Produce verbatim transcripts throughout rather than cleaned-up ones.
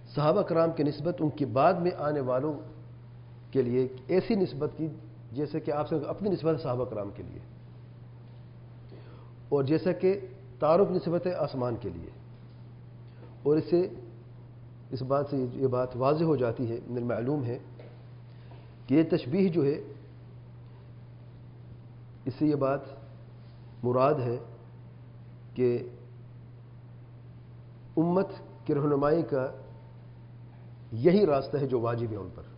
صحابہ کرام کی نسبت ان کی بعد میں آنے والوں کے لیے ایسی نسبت کی جیسے کہ آپ سے اپنی نسبت ہے صحابہ کرام کے لیے، اور جیسا کہ تعارف نسبت ہے آسمان کے لیے. اور اس سے اس بات سے یہ بات واضح ہو جاتی ہے، من المعلوم ہے کہ یہ تشبیہ جو ہے اس سے یہ بات مراد ہے کہ امت کی رہنمائی کا یہی راستہ ہے جو واجب ہے ان پر،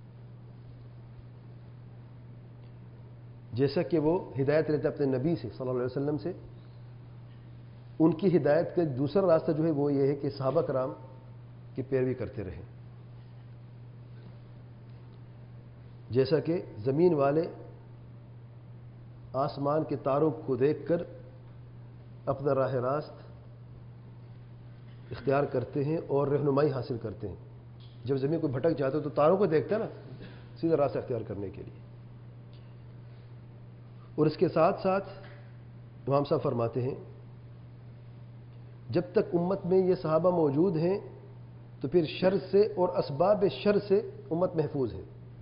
جیسا کہ وہ ہدایت لیتے اپنے نبی سے صلی اللہ علیہ وسلم سے. ان کی ہدایت کا دوسرا راستہ جو ہے وہ یہ ہے کہ صحابہ کرام کی پیروی کرتے رہیں. جیسا کہ زمین والے آسمان کے تاروں کو دیکھ کر اپنا راہ راست اختیار کرتے ہیں اور رہنمائی حاصل کرتے ہیں. جب زمین کو بھٹک جاتا ہے تو تاروں کو دیکھتا ہے نا سیدھا راستہ اختیار کرنے کے لیے. اور اس کے ساتھ ساتھ امام صاحب فرماتے ہیں جب تک امت میں یہ صحابہ موجود ہیں تو پھر شر سے اور اسباب شر سے امت محفوظ ہے.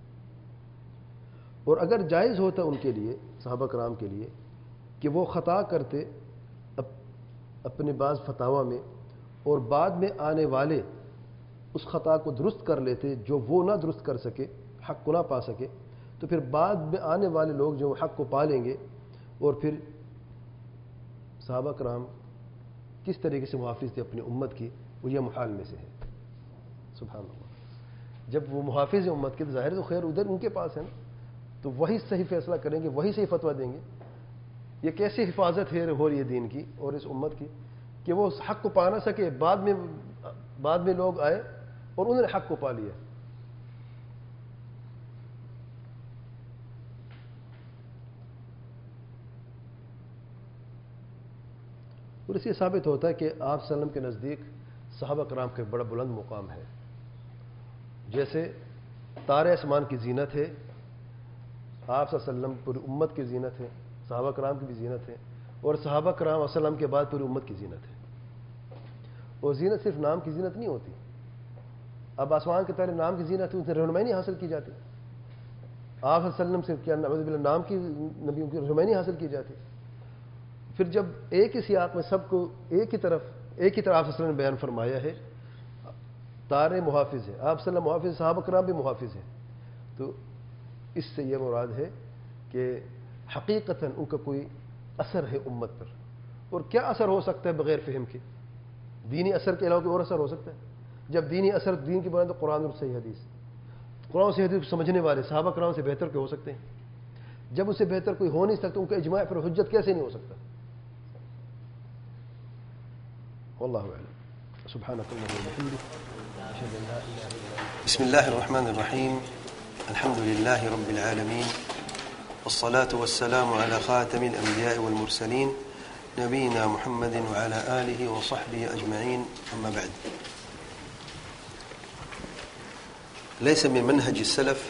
اور اگر جائز ہوتا ان کے لیے صحابہ کرام کے لیے کہ وہ خطا کرتے اپنے بعض فتاوا میں اور بعد میں آنے والے اس خطا کو درست کر لیتے جو وہ نہ درست کر سکے، حق کو نہ پا سکے، تو پھر بعد میں آنے والے لوگ جو حق کو پا لیں گے اور پھر صحابہ کرام کس طریقے سے محافظ تھے اپنی امت کی، وہ یہ محال میں سے ہے. سبحان اللہ. جب وہ محافظ ہیں امت کے تو ظاہر تو خیر ادھر ان کے پاس ہے نا، تو وہی صحیح فیصلہ کریں گے، وہی صحیح فتویٰ دیں گے. یہ کیسی حفاظت ہے ہو رہی ہے دین کی اور اس امت کی کہ وہ اس حق کو پا نہ سکے، بعد میں بعد میں لوگ آئے اور انہوں نے حق کو پا لیا. اور اس سے ثابت ہوتا ہے کہ آپ صلی اللہ علیہ وسلم کے نزدیک صحابہ کرام کا بڑا بلند مقام ہے. جیسے تارے آسمان کی زینت ہے، آپ صلی اللہ علیہ وسلم پوری امت کی زینت ہے، صحابہ کرام کی بھی زینت ہے، اور صحابہ کرام علیہ وسلم کے بعد پوری امت کی زینت ہے. اور زینت صرف نام کی زینت نہیں ہوتی. اب آسمان کے تارے نام کی زینت ہے، اس نے رہنمائی نہیں حاصل کی جاتی. آپ صلی اللہ علیہ وسلم سے کیا نعوذ باللہ نام کی نبیوں کی رہنمائی نہیں حاصل کی جاتی. پھر جب ایک ہی سیاق میں سب کو ایک ہی طرف ایک ہی طرح آپ صلی اللہ علیہ وسلم نے بیان فرمایا ہے تارے محافظ ہیں، آپ صلی اللہ علیہ وسلم محافظ، صحابہ کرام بھی محافظ ہیں، تو اس سے یہ مراد ہے کہ حقیقتاً ان کا کوئی اثر ہے امت پر. اور کیا اثر ہو سکتا ہے بغیر فہم کے؟ دینی اثر کے علاوہ کوئی اور اثر ہو سکتا ہے؟ جب دینی اثر دین کی بنائے تو قرآن اور صحیح حدیث. قرآن اور صحیح حدیث کو سمجھنے والے صحابہ کرام سے بہتر کے ہو سکتے ہیں؟ جب اس سے بہتر کوئی ہو نہیں سکتا، ان کا اجماع پر حجت کیسے نہیں ہو سکتا؟ واللہ اعلم. سبحانک اللہم وبحمدک اشہد ان لا الہ الا انت. بسم اللہ الرحمن الرحیم. الحمد للہ رب العالمین والصلاة والسلام على خاتم الانبیاء والمرسلین نبینا محمد وعلى آلہ وصحبہ اجمعین. اما بعد. ليس من منهج السلف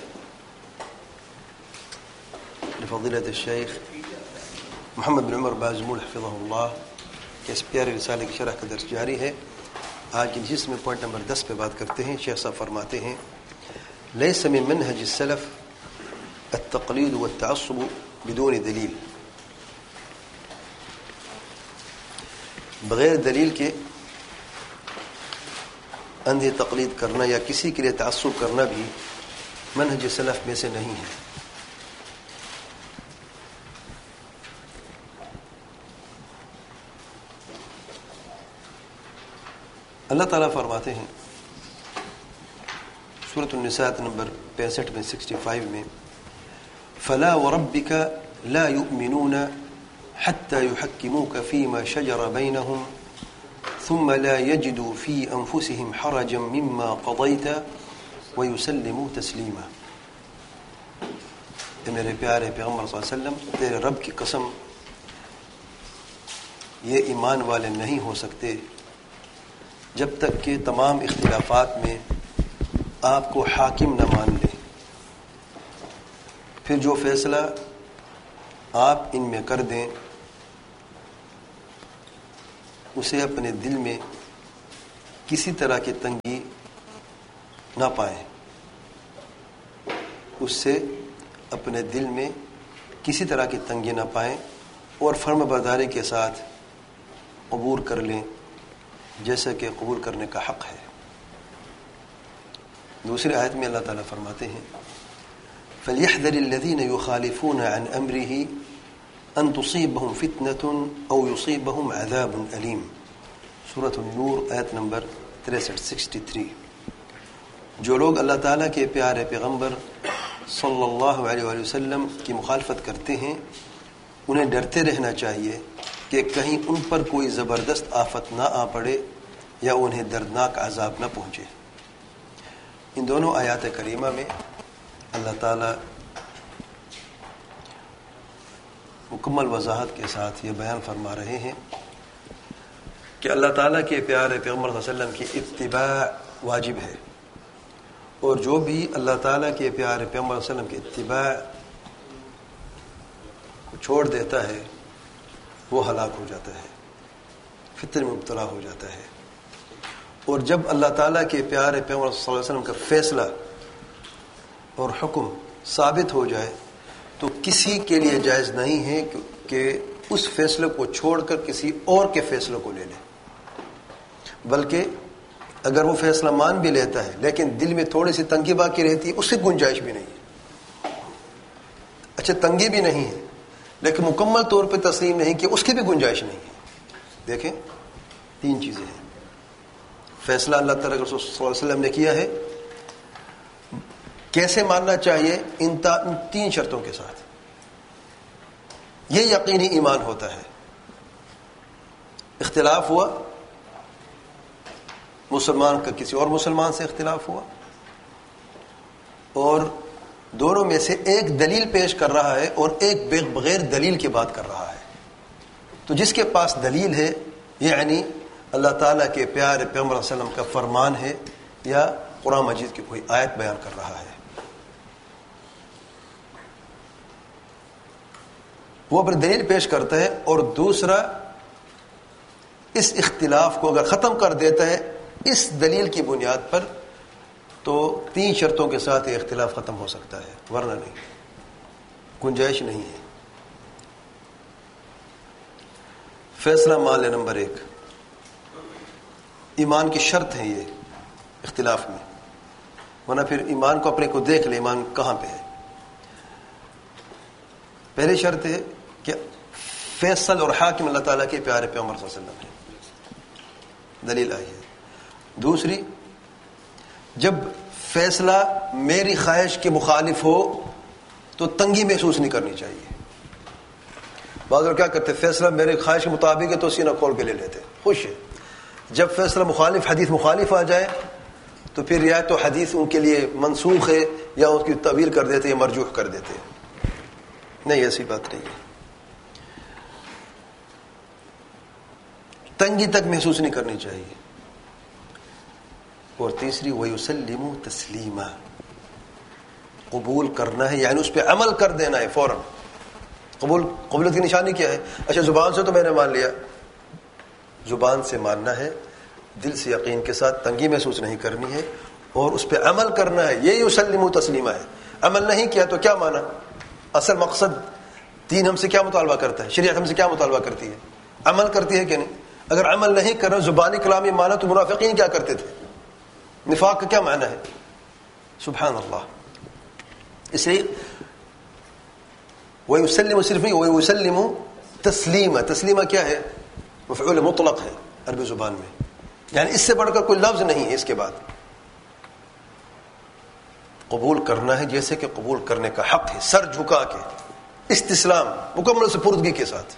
لفضيلة الشيخ محمد بن عمر بازمول حفظه اللہ کہ اس پیارے رسالے کی شرح کا درس جاری ہے. آج کی جس میں پوائنٹ نمبر دس پہ بات کرتے ہیں. شیخ صاحب فرماتے ہیں ليس من منهج السلف التقليد والتعصب بدون دلیل. بغیر دلیل کے اندھی تقلید کرنا یا کسی کے لیے تعصب کرنا بھی منہج سلف میں سے نہیں ہے. اللہ تعالیٰ فرماتے ہیں سورۃ النساء نمبر پینسٹھ میں سکسٹی فائیو میں فلا وربك لا يؤمنون حتى يحكموك فيما شجر بينهم ثم لا يجدوا في أنفسهم حرجا مما قضيت ويسلموا تسليما. اے میرے پیارے پیغمبر صلی اللہ علیہ وسلم، تیرے رب کی قسم یہ ایمان والے نہیں ہو سکتے جب تک کہ تمام اختلافات میں آپ کو حاکم نہ مان لیں، پھر جو فیصلہ آپ ان میں کر دیں اسے اپنے دل میں کسی طرح کی تنگی نہ پائیں، اس سے اپنے دل میں کسی طرح کی تنگی نہ پائیں اور فرم برداری کے ساتھ قبول کر لیں جیسا کہ قبول کرنے کا حق ہے۔ دوسری آیت میں اللہ تعالیٰ فرماتے ہیں فَلْيَحْذَرِ الَّذِينَ يُخَالِفُونَ عَنْ أَمْرِهِ أَن تُصِيبَهُمْ فِتْنَةٌ أَوْ يُصِيبَهُمْ عَذَابٌ أَلِيمٌ، سورۃ النور آیت نمبر تریسٹھ سکسٹی تھری۔ جو لوگ اللہ تعالیٰ کے پیارے پیغمبر صلی اللہ علیہ وآلہ وسلم کی مخالفت کرتے ہیں انہیں ڈرتے رہنا چاہیے کہ کہیں ان پر کوئی زبردست آفت نہ آ پڑے یا انہیں دردناک عذاب نہ پہنچے۔ ان دونوں آیات کریمہ میں اللہ تعالیٰ مکمل وضاحت کے ساتھ یہ بیان فرما رہے ہیں کہ اللہ تعالیٰ کے پیارے پیغمبر صلی اللہ علیہ وسلم کی اتباع واجب ہے، اور جو بھی اللہ تعالیٰ کے پیارے پیغمبر صلی اللہ علیہ وسلم کی اتباع کو چھوڑ دیتا ہے وہ ہلاک ہو جاتا ہے، فتنے میں مبتلا ہو جاتا ہے۔ اور جب اللہ تعالیٰ کے پیارے پیغمبر صلی اللہ علیہ وسلم کا فیصلہ اور حکم ثابت ہو جائے تو کسی کے لیے جائز نہیں ہے کہ اس فیصلے کو چھوڑ کر کسی اور کے فیصلے کو لے لے، بلکہ اگر وہ فیصلہ مان بھی لیتا ہے لیکن دل میں تھوڑی سی تنگی باقی رہتی ہے، اس کی گنجائش بھی نہیں ہے۔ اچھا تنگی بھی نہیں ہے لیکن مکمل طور پہ تسلیم نہیں کہ اس کی بھی گنجائش نہیں ہے۔ دیکھیں تین چیزیں ہیں، فیصلہ اللہ تعالیٰ کے رسول صلی اللہ علیہ وسلم نے کیا ہے، کیسے ماننا چاہیے؟ ان تین شرطوں کے ساتھ، یہ یقینی ایمان ہوتا ہے۔ اختلاف ہوا، مسلمان کا کسی اور مسلمان سے اختلاف ہوا اور دونوں میں سے ایک دلیل پیش کر رہا ہے اور ایک بغیر دلیل کی بات کر رہا ہے، تو جس کے پاس دلیل ہے یعنی اللہ تعالیٰ کے پیارے پیغمبر صلی اللہ علیہ وسلم کا فرمان ہے یا قرآن مجید کی کوئی آیت بیان کر رہا ہے، وہ اپنی دلیل پیش کرتا ہے، اور دوسرا اس اختلاف کو اگر ختم کر دیتا ہے اس دلیل کی بنیاد پر تو تین شرطوں کے ساتھ یہ اختلاف ختم ہو سکتا ہے، ورنہ نہیں، گنجائش نہیں ہے۔ فیصلہ مان لے نمبر ایک، ایمان کی شرط ہے یہ اختلاف میں، ورنہ پھر ایمان کو اپنے کو دیکھ لے ایمان کہاں پہ ہے۔ پہلی شرط ہے کہ فیصل اور حاکم اللہ تعالیٰ کے پیارے پیغمبر صلی اللہ علیہ وسلم ہے، دلیل آئی ہے۔ دوسری، جب فیصلہ میری خواہش کے مخالف ہو تو تنگی محسوس نہیں کرنی چاہیے۔ بعض لوگ کیا کرتے، فیصلہ میرے خواہش کے مطابق ہے تو سینہ کھول کے لے لیتے، خوش ہے۔ جب فیصلہ مخالف حدیث مخالف آ جائے تو پھر یا تو حدیث ان کے لیے منسوخ ہے یا اس کی تعویل کر دیتے یا مرجوح کر دیتے۔ نہیں، ایسی بات نہیں ہے، تنگی تک محسوس نہیں کرنی چاہیے۔ اور تیسری، وَيُسَلِّمُ تَسْلِيمًا، قبول کرنا ہے یعنی اس پہ عمل کر دینا ہے فوراً۔ قبول قبولیت کی نشانی کیا ہے؟ اچھا زبان سے تو میں نے مان لیا، زبان سے ماننا ہے، دل سے یقین کے ساتھ، تنگی محسوس نہیں کرنی ہے اور اس پہ عمل کرنا ہے، یہ یسلم تسلیمہ ہے۔ عمل نہیں کیا تو کیا مانا؟ اصل مقصد دین ہم سے کیا مطالبہ کرتا ہے، شریعت ہم سے کیا مطالبہ کرتی ہے؟ عمل کرتی ہے کہ نہیں؟ اگر عمل نہیں کرنا، زبانی کلامی مانا، تو منافقین کیا کرتے تھے؟ نفاق کا کیا معنی ہے؟ سبحان اللہ۔ اس لیے وَيُسَلِّمُ صرف نہیں، وَيُسَلِّمُ تسلیمہ، تسلیمہ کیا ہے؟ مفعول مطلق ہے عربی زبان میں، یعنی اس سے بڑھ کر کوئی لفظ نہیں ہے۔ اس کے بعد قبول کرنا ہے جیسے کہ قبول کرنے کا حق ہے، سر جھکا کے، استسلام مکمل سپردگی کے ساتھ۔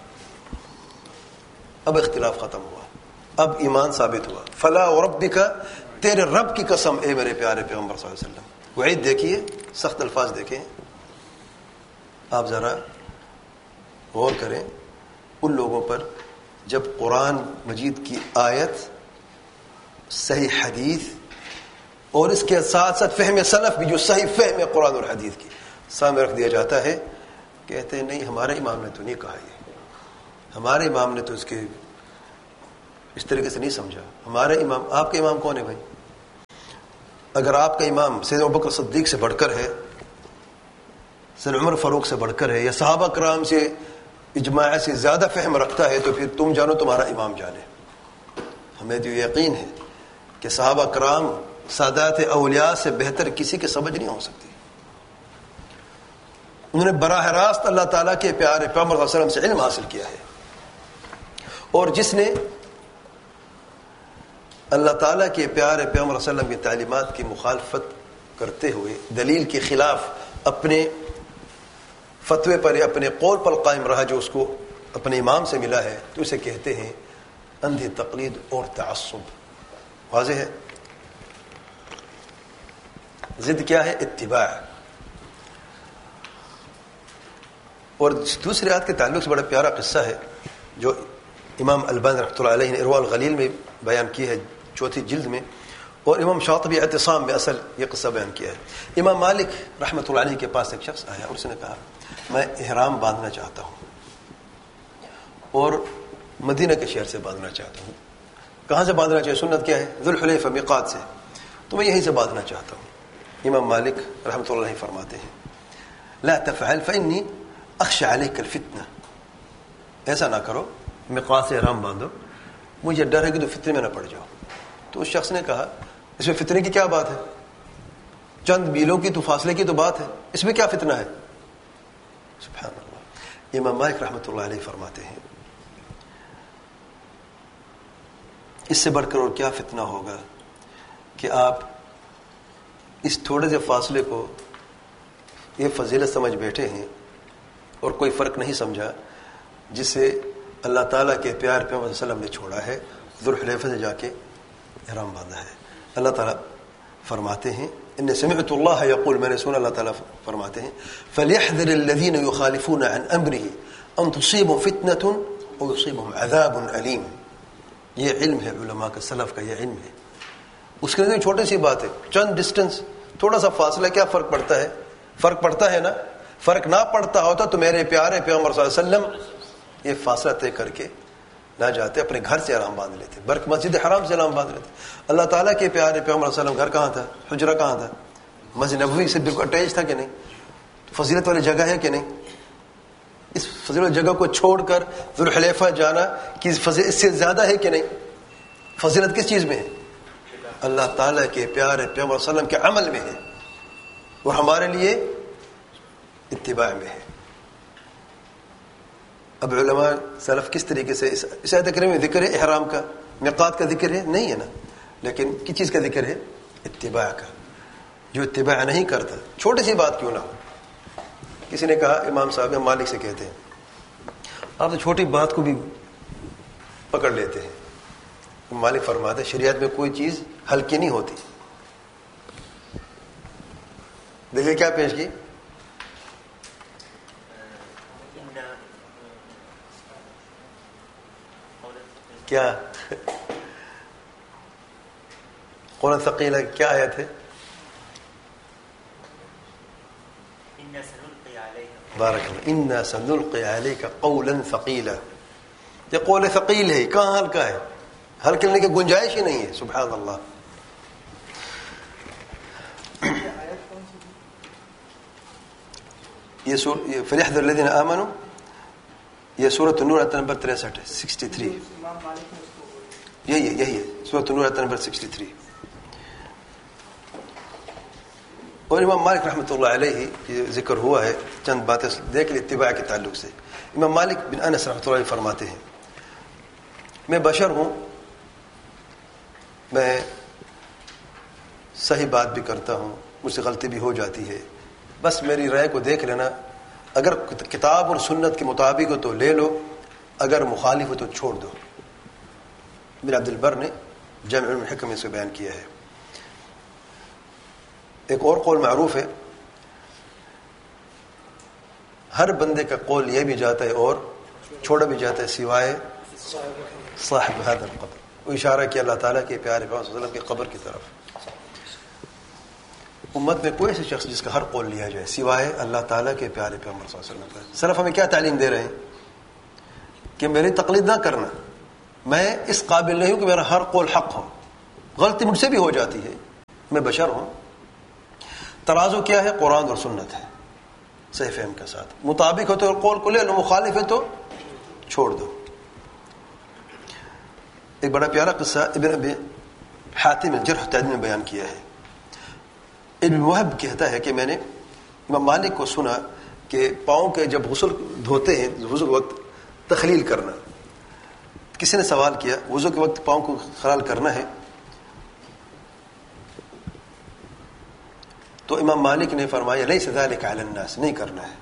اب اختلاف ختم ہوا، اب ایمان ثابت ہوا۔ فلا وربک، تیرے رب کی قسم اے میرے پیارے پیغمبر صلی اللہ علیہ وسلم۔ وعید دیکھیے، سخت الفاظ دیکھیں، آپ ذرا غور کریں ان لوگوں پر جب قرآن مجید کی آیت، صحیح حدیث اور اس کے ساتھ ساتھ فہم سلف بھی جو صحیح فہم ہے قرآن اور حدیث کی سامنے رکھ دیا جاتا ہے، کہتے ہیں نہیں ہمارے امام نے تو نہیں کہا، یہ ہمارے امام نے تو اس کے اس طریقے سے نہیں سمجھا۔ ہمارے امام، آپ کے امام کون ہے بھائی؟ اگر آپ کا امام سیدنا ابوبکر صدیق سے بڑھ کر ہے، سیدنا عمر فاروق سے بڑھ کر ہے، یا صحابہ کرام سے اجماع سے زیادہ فہم رکھتا ہے، تو پھر تم جانو تمہارا امام جانے. ہمیں تو یقین ہے کہ صحابہ کرام سادات اولیاء سے بہتر کسی کی سمجھ نہیں ہو سکتی. انہوں نے براہ راست اللہ تعالیٰ کے پیارے پیغمبر صلی اللہ علیہ وسلم سے علم حاصل کیا ہے. اور جس نے اللہ تعالیٰ کے پیارے پیغمبر صلی اللہ علیہ وسلم کی تعلیمات کی مخالفت کرتے ہوئے دلیل کے خلاف اپنے فتوے پر یا اپنے قول پر قائم رہا، جو اس کو اپنے امام سے ملا ہے، تو اسے کہتے ہیں اندھی تقلید اور تعصب. واضح ہے. ضد کیا ہے؟ اتباع. اور دوسری آیت کے تعلق سے بڑا پیارا قصہ ہے جو امام البانی رحمۃ اللہ علیہ نے ارواء الغلیل میں بیان کی ہے، چوتھی جلد میں، اور امام شاطبی اعتصام میں اصل یہ قصہ بیان کیا ہے. امام مالک رحمۃ اللہ علیہ کے پاس ایک شخص آیا اور اس نے کہا میں احرام باندھنا چاہتا ہوں اور مدینہ کے شہر سے باندھنا چاہتا ہوں. کہاں سے باندھنا چاہیے؟ سنت کیا ہے؟ ذوالحلیفہ میقات سے. تو میں یہیں سے باندھنا چاہتا ہوں. امام مالک رحمۃ اللہ علیہ فرماتے ہیں لا تفعل فإنی اخشى علیک الفتنہ. ایسا نہ کرو، میقات سے احرام باندھو، مجھے ڈر ہے کہ تو فتنے میں نہ پڑ جاؤ. تو اس شخص نے کہا اس میں فتنے کی کیا بات ہے؟ چند میلوں کی تو فاصلے کی تو بات ہے، اس میں کیا فتنہ ہے؟ سبحان اللہ. امام مالک رحمۃ اللہ علیہ فرماتے ہیں اس سے بڑھ کر اور کیا فتنہ ہوگا کہ آپ اس تھوڑے سے فاصلے کو یہ فضیلت سمجھ بیٹھے ہیں اور کوئی فرق نہیں سمجھا جسے اللہ تعالیٰ کے پیار پیغمبر صلی اللہ علیہ وسلم نے چھوڑا ہے، ذوالحلیفہ سے جا کے احرام باندھا ہے. اللہ تعالیٰ فرماتے ہیں ان سمعت اللہ یقول، میں نے سنا اللہ تعالیٰ فرماتے ہیں فلیحذر الذین یخالفون عن امرہ ان تصیبهم فتنۃ او یصیبهم عذاب علیم. یہ علم ہے علماء کا، سلف کا یہ علم ہے. اس کے اندر چھوٹی سی بات ہے، چند ڈسٹنس، تھوڑا سا فاصلہ، کیا فرق پڑتا ہے؟ فرق پڑتا ہے نا. فرق نہ پڑتا ہوتا تو میرے پیارے پیغمبر صلی اللہ علیہ وسلم یہ فاصلہ طے کر کے نہ جاتے، اپنے گھر سے آرام باندھ لیتے، بلکہ مسجد حرام سے آرام باندھ لیتے. اللہ تعالیٰ کے پیارے پیغمبر صلی اللہ علیہ وسلم گھر کہاں تھا؟ حجرہ کہاں تھا؟ مسجد نبوی سے بالکل اٹیچ تھا کہ نہیں؟ فضیلت والی جگہ ہے کہ نہیں؟ اس فضیلت جگہ کو چھوڑ کر ذوالحلیفہ جانا کی فضیلت اس سے زیادہ ہے کہ نہیں؟ فضیلت کس چیز میں ہے؟ اللہ تعالیٰ کے پیارے پیغمبر صلی اللہ علیہ وسلم کے عمل میں ہے، اور ہمارے لیے اتباع میں ہے. اب علماء سلف کس طریقے سے اس آیت کریمہ میں ذکر ہے احرام کا، میقات کا ذکر ہے نہیں ہے نا، لیکن کس چیز کا ذکر ہے؟ اتباع کا. جو اتباع نہیں کرتا، چھوٹی سی بات کیوں نہ ہو. کسی نے کہا امام صاحب میں مالک سے کہتے ہیں آپ تو چھوٹی بات کو بھی پکڑ لیتے ہیں. مالک فرماتے ہیں شریعت میں کوئی چیز ہلکی نہیں ہوتی. دیکھیے کیا پیش کی، کیا قول ثقیلہ کیا آیت ہے؟ بارک اللہ. انا سنلقی علیک قولا ثقیلا. یہ قول ثقیل ہے، کہاں ہلکا ہے؟ ہلکے لینے کی گنجائش ہی نہیں ہے. سبحان اللہ. یہ سور فلیحذر الذین آمنوا، یہ سورۃ النور آیت نمبر تریسٹھ ہے، سکسٹی تھری. یہی ہے یہی ہے سورۃ النور آیت نمبر سکسٹی تھری. اور امام مالک رحمۃ اللہ علیہ یہ ذکر ہوا ہے، چند باتیں دیکھ لی اتباع کے تعلق سے. امام مالک بن انس رحمۃ اللہ علیہ فرماتے ہیں میں بشر ہوں، میں صحیح بات بھی کرتا ہوں، مجھ سے غلطی بھی ہو جاتی ہے، بس میری رائے کو دیکھ لینا، اگر کتاب اور سنت کے مطابق ہو تو لے لو، اگر مخالف ہو تو چھوڑ دو. ابن عبد البر نے جامع الحکم میں سے بیان کیا ہے. ایک اور قول معروف ہے، ہر بندے کا قول یہ بھی جاتا ہے اور چھوڑا بھی جاتا ہے سوائے صاحب هذا القبر. وہ اشارہ کیا اللہ تعالیٰ کے پیارے پیغمبر صلی اللہ علیہ وسلم کے قبر کی طرف. امت میں کوئی ایسا شخص جس کا ہر قول لیا جائے سوائے اللہ تعالیٰ کے پیارے پیغمبر صلی اللہ علیہ وسلم کا. سلف ہمیں کیا تعلیم دے رہے ہیں کہ میری تقلید نہ کرنا، میں اس قابل نہیں ہوں کہ میرا ہر قول حق ہو. غلطی مجھ سے بھی ہو جاتی ہے، میں بشر ہوں. ترازو کیا ہے؟ قرآن اور سنت ہے صحیح فہم کے ساتھ. مطابق ہو تو قول کو لے لو, مخالف ہے تو چھوڑ دو. ایک بڑا پیارا قصہ ابن ابی حاتم الجرح والتعدیل نے بیان کیا ہے. ابن وہب کہتا ہے کہ میں نے امام مالک کو سنا کہ پاؤں کے جب غسل دھوتے ہیں وضو کے وقت تخلیل کرنا. کسی نے سوال کیا وضو کے وقت پاؤں کو خلال کرنا ہے؟ تو امام مالک نے فرمایا لیس ذلک علی الناس, نہیں کرنا ہے.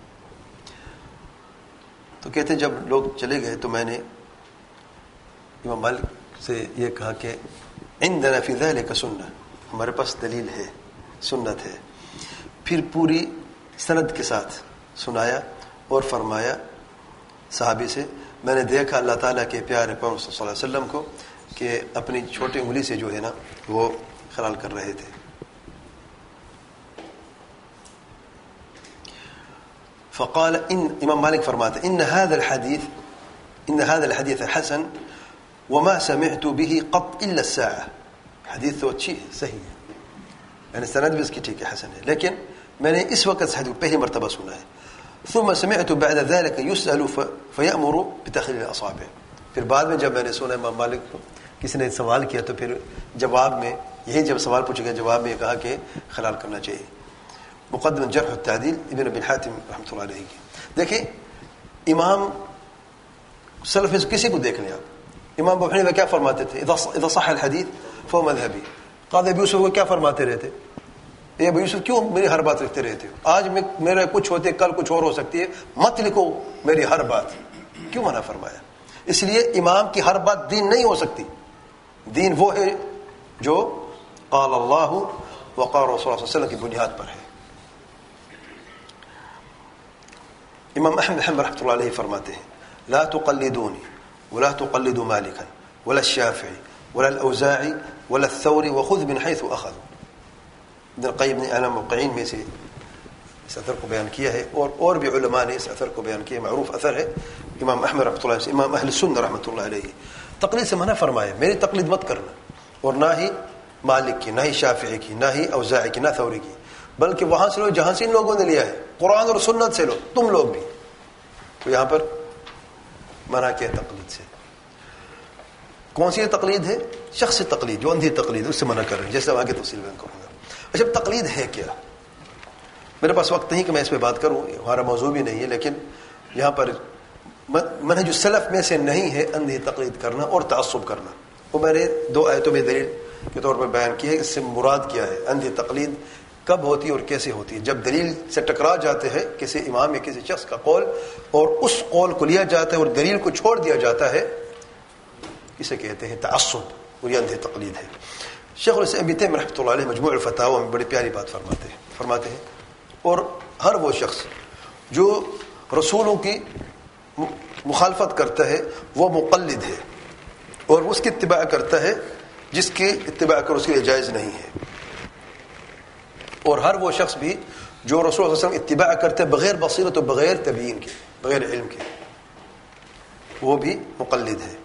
تو کہتے ہیں جب لوگ چلے گئے تو میں نے امام مالک سے یہ کہا کہ عندنا فی ذلک سنہ, ہمارے پاس دلیل ہے, سنت ہے. پھر پوری سند کے ساتھ سنایا اور فرمایا صحابی سے میں نے دیکھا اللہ تعالیٰ کے پیارے پیغمبر صلی اللہ علیہ وسلم کو کہ اپنی چھوٹی انگلی سے جو ہے نا وہ خلال کر رہے تھے. فقال ان امام مالک فرماتے ان هذا الحديث ان هذا الحديث حسن وما سمعت به قط الا الساعه. حدیث تو اچھی ہے, صحیح ہے, یعنی سند بھی اس کی ٹھیک ہے, حسن ہے, لیکن میں نے اس وقت سے حدیث پہلی مرتبہ سنا ہے. ثم سمعت بعد ذلك يسأل فيأمر بتخليل الاصابع. پھر بعد میں جب میں نے سنا امام مالک کو کسی نے سوال کیا تو پھر جواب میں یہی جب سوال پوچھا گیا جواب میں یہ کہا کہ خلال کرنا چاہیے. مقدم جرح التعدیل ابن ابی حاتم رحمۃ اللہ علیہ کی. دیکھیں امام سلف میں کسی کو دیکھ لیں آپ, امام ابو حنیفہ کیا فرماتے تھے؟ اذا صح الحدیث فهو مذهبی. قاضی ابو یوسف کو کیا فرماتے رہتے؟ اے ابو یوسف کیوں میری ہر بات رکھتے رہتے ہو؟ آج میں میرا کچھ ہوتے کل کچھ اور ہو سکتی ہے, مت لکھو میری ہر بات. کیوں منع فرمایا؟ اس لیے امام کی ہر بات دین نہیں ہو سکتی. دین وہ ہے جو قال اللہ وقال رسول اللہ صلی اللہ علیہ وسلم کی بنیاد پر ہے. امام احمد حنبل رحمۃ اللہ علیہ فرماتے ہیں لا تقلدونی ولا تقلدوا مالکا ولا الشافعی ولا الاوزاعی ولا الثوری وخذ من حيث اخذوا. ابن القیم نے اعلام موقعین میں سے اس اثر کو بیان کیا ہے, اور اور بھی علماء نے اس اثر کو بیان کیا. معروف اثر ہے امام احمد رحمۃ اللہ علیہ, امام اہل سنہ رحمۃ اللہ علیہ. تقلید سے منع فرمایا, میری تقلید مت کرنا, اور نہ ہی مالک کی, نہ ہی شافعی کی, نہ ہی اوزاعی کی, نہ ثوری کی, بلکہ وہاں سے لو جہاں سے ان لوگوں نے لیا ہے, قرآن اور سنت سے لو, تم لوگ بھی. تو یہاں پر منع کیا تقلید سے. کون سی تقلید ہے؟ شخص تقلید, جو اندھی تقلید, اس سے منع کر رہے ہیں, جیسے آگے تفصیل میں کہوں گا. اچھا تقلید ہے کیا؟ میرے پاس وقت نہیں کہ میں اس پہ بات کروں, ہمارا موضوع بھی نہیں ہے, لیکن یہاں پر منہج السلف میں سے نہیں ہے اندھی تقلید کرنا اور تعصب کرنا. وہ میں نے دو آیتوں میں دلیل کے طور پر بیان کی ہے. اس سے مراد کیا ہے, اندھی تقلید کب ہوتی ہے اور کیسے ہوتی ہے؟ جب دلیل سے ٹکرا جاتے ہیں کسی امام یا کسی شخص کا قول, اور اس قول کو لیا جاتا ہے اور دلیل کو چھوڑ دیا جاتا ہے, اسے کہتے ہیں تعصب, اور یہ اندھی تقلید ہے. شیخ الاسلام ابن تیمیہ رحمۃ اللہ علیہ مجموع الفتاوی میں بڑی پیاری بات فرماتے ہیں فرماتے ہیں اور ہر وہ شخص جو رسولوں کی مخالفت کرتا ہے وہ مقلد ہے, اور اس کی اتباع کرتا ہے جس کی اتباع کر اس کے لیے جائز نہیں ہے. اور ہر وہ شخص بھی جو رسول صلی اللہ علیہ وسلم اتباع کرتے ہیں بغیر بصیرت و بغیر تبیین کے, بغیر علم کے, وہ بھی مقلد ہے.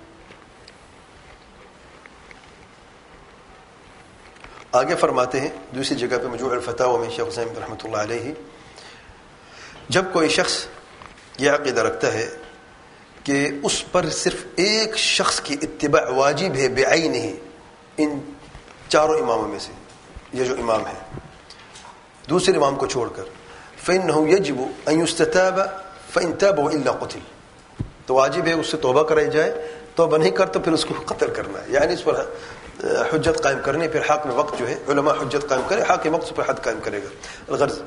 آگے فرماتے ہیں دوسری جگہ پہ مجموع الفتاوی میں شیخ الاسلام رحمۃ اللہ علیہ, جب کوئی شخص یہ عقیدہ رکھتا ہے کہ اس پر صرف ایک شخص کی اتباع واجب ہے بعینہ, ان چاروں اماموں میں سے یہ جو امام ہے, دوسرے امام کو چھوڑ کر, فإنه يجب أن يستتاب فإن تاب وإلا قتل, تو واجب ہے اس سے توبہ کرائی جائے, توبہ نہیں کر تو پھر اس کو قتل کرنا ہے. یعنی اس پر حجت قائم کرنے, پھر حاکم وقت جو ہے علماء حجت قائم کرے, حاکم وقت پر حد قائم کرے گا. الغرض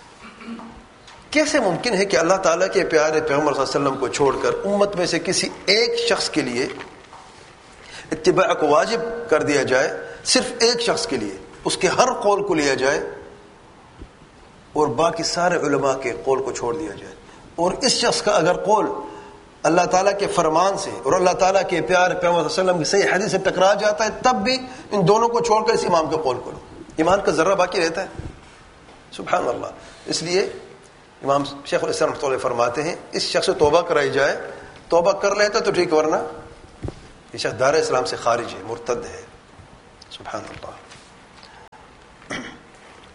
کیسے ممکن ہے کہ اللہ تعالیٰ کے پیارے پیغمبر صلی اللہ علیہ وسلم کو چھوڑ کر امت میں سے کسی ایک شخص کے لیے اتباع کو واجب کر دیا جائے, صرف ایک شخص کے لیے اس کے ہر قول کو لیا جائے اور باقی سارے علماء کے قول کو چھوڑ دیا جائے, اور اس شخص کا اگر قول اللہ تعالیٰ کے فرمان سے اور اللہ تعالیٰ کے پیارے پیغمبر صلی اللہ علیہ وسلم کی صحیح حدیث سے ٹکرا جاتا ہے, تب بھی ان دونوں کو چھوڑ کر اس امام کے قول کو لو, ایمان کا ذرہ باقی رہتا ہے. سبحان اللہ. اس لیے امام شیخ الاسلام رحمۃ اللہ فرماتے ہیں اس شخص سے توبہ کرائی جائے, توبہ کر لیتا تو ٹھیک, ورنہ یہ شخص دار اسلام سے خارج ہے, مرتد ہے. سبحان اللہ.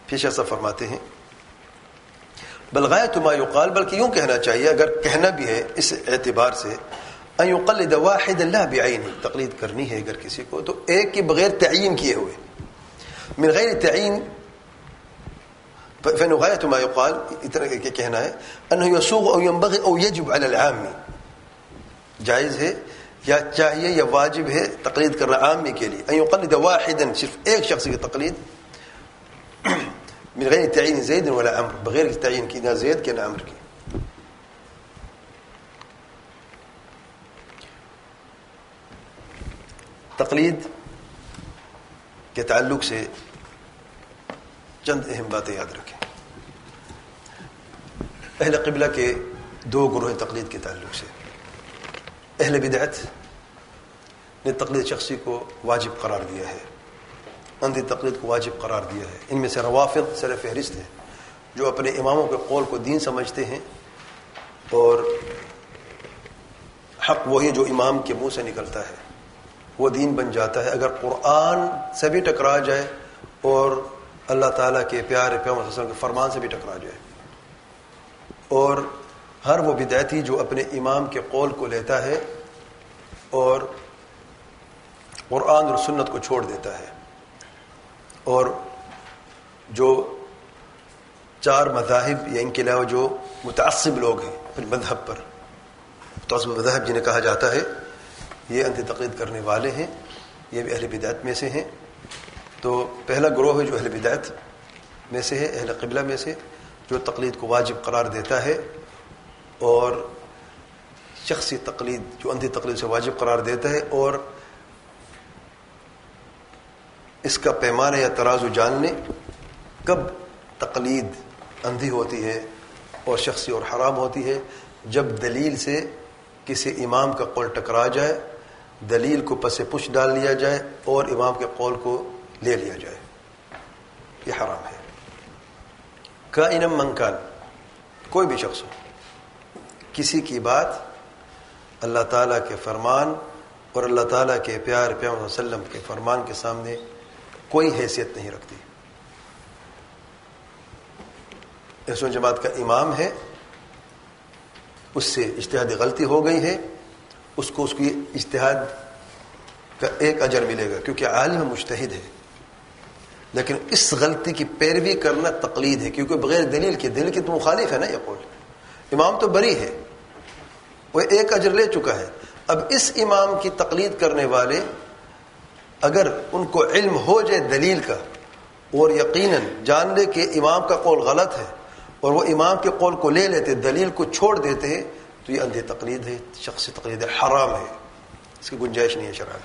پیش ایسا فرماتے ہیں بلغایت ما یقال، بلکہ یوں کہنا چاہیے اگر کہنا بھی ہے اس اعتبار سے، ان یقلد واحد لا بعینہ، تقلید کرنی ہے اگر کسی کو تو ایک کے بغیر تعین کیے ہوئے، من غیر تعین فإن غایت ما یقال، اتنا کہ کہنا ہے انه یسوغ او ينبغي او يجب على العام، جائز ہے یا چاہیے یا واجب ہے تقلید کرنا عامی کے لیے، ان یقلد واحدا، صرف ایک شخص کی تقلید، من غیر تعین زید ولا عمر، بغیر تعین کی نہ زید کے نہ عمر کی. تقلید کے تعلق سے چند اہم باتیں یاد رکھیں. اہل قبلہ کے دو گروہ تقلید کے تعلق سے. اہل بدعت نے تقلید شخصی کو واجب قرار دیا ہے، اندھی تقلید کو واجب قرار دیا ہے. ان میں سے روافض سر فہرست ہیں جو اپنے اماموں کے قول کو دین سمجھتے ہیں اور حق وہی جو امام کے منہ سے نکلتا ہے وہ دین بن جاتا ہے. اگر قرآن سے بھی ٹکرا جائے اور اللہ تعالیٰ کے پیارے پیغمبر صلی اللہ علیہ وسلم کے فرمان سے بھی ٹکرا جائے. اور ہر وہ بدعتی جو اپنے امام کے قول کو لیتا ہے اور قرآن اور سنت کو چھوڑ دیتا ہے، اور جو چار مذاہب یا ان کے علاوہ جو متعصب لوگ ہیں اپنے مذہب پر، متعصب مذہب جنہیں کہا جاتا ہے، یہ انتھی تقلید کرنے والے ہیں، یہ بھی اہل بدعت میں سے ہیں. تو پہلا گروہ ہے جو اہل بدعت میں سے ہے، اہل قبلہ میں سے، جو تقلید کو واجب قرار دیتا ہے اور شخصی تقلید جو اندھی تقلید سے واجب قرار دیتا ہے، اور اس کا پیمانہ یا ترازو جان لیں کب تقلید اندھی ہوتی ہے اور شخصی اور حرام ہوتی ہے. جب دلیل سے کسی امام کا قول ٹکرا جائے، دلیل کو پس پش ڈال لیا جائے اور امام کے قول کو لے لیا جائے، یہ حرام ہے. کائنم من کان، کوئی بھی شخص ہو، کسی کی بات اللہ تعالیٰ کے فرمان اور اللہ تعالیٰ کے پیار پیغمبر صلی اللہ علیہ وسلم کے فرمان کے سامنے کوئی حیثیت نہیں رکھتی. اہل جماعت کا امام ہے، اس سے اجتہادی غلطی ہو گئی ہے، اس کو اس کی اجتہاد کا ایک اجر ملے گا کیونکہ عالم مجتہد ہے. لیکن اس غلطی کی پیروی کرنا تقلید ہے، کیونکہ بغیر دلیل کے، دلیل کے تو مخالف ہے نا یہ قول. امام تو بری ہے، وہ ایک اجر لے چکا ہے. اب اس امام کی تقلید کرنے والے اگر ان کو علم ہو جائے دلیل کا اور یقیناً جان لے کہ امام کا قول غلط ہے اور وہ امام کے قول کو لے لیتے، دلیل کو چھوڑ دیتے ہیں، تو یہ اندھی تقلید ہے، شخصی تقلید ہے، حرام ہے، اس کی گنجائش نہیں ہے شرعاً.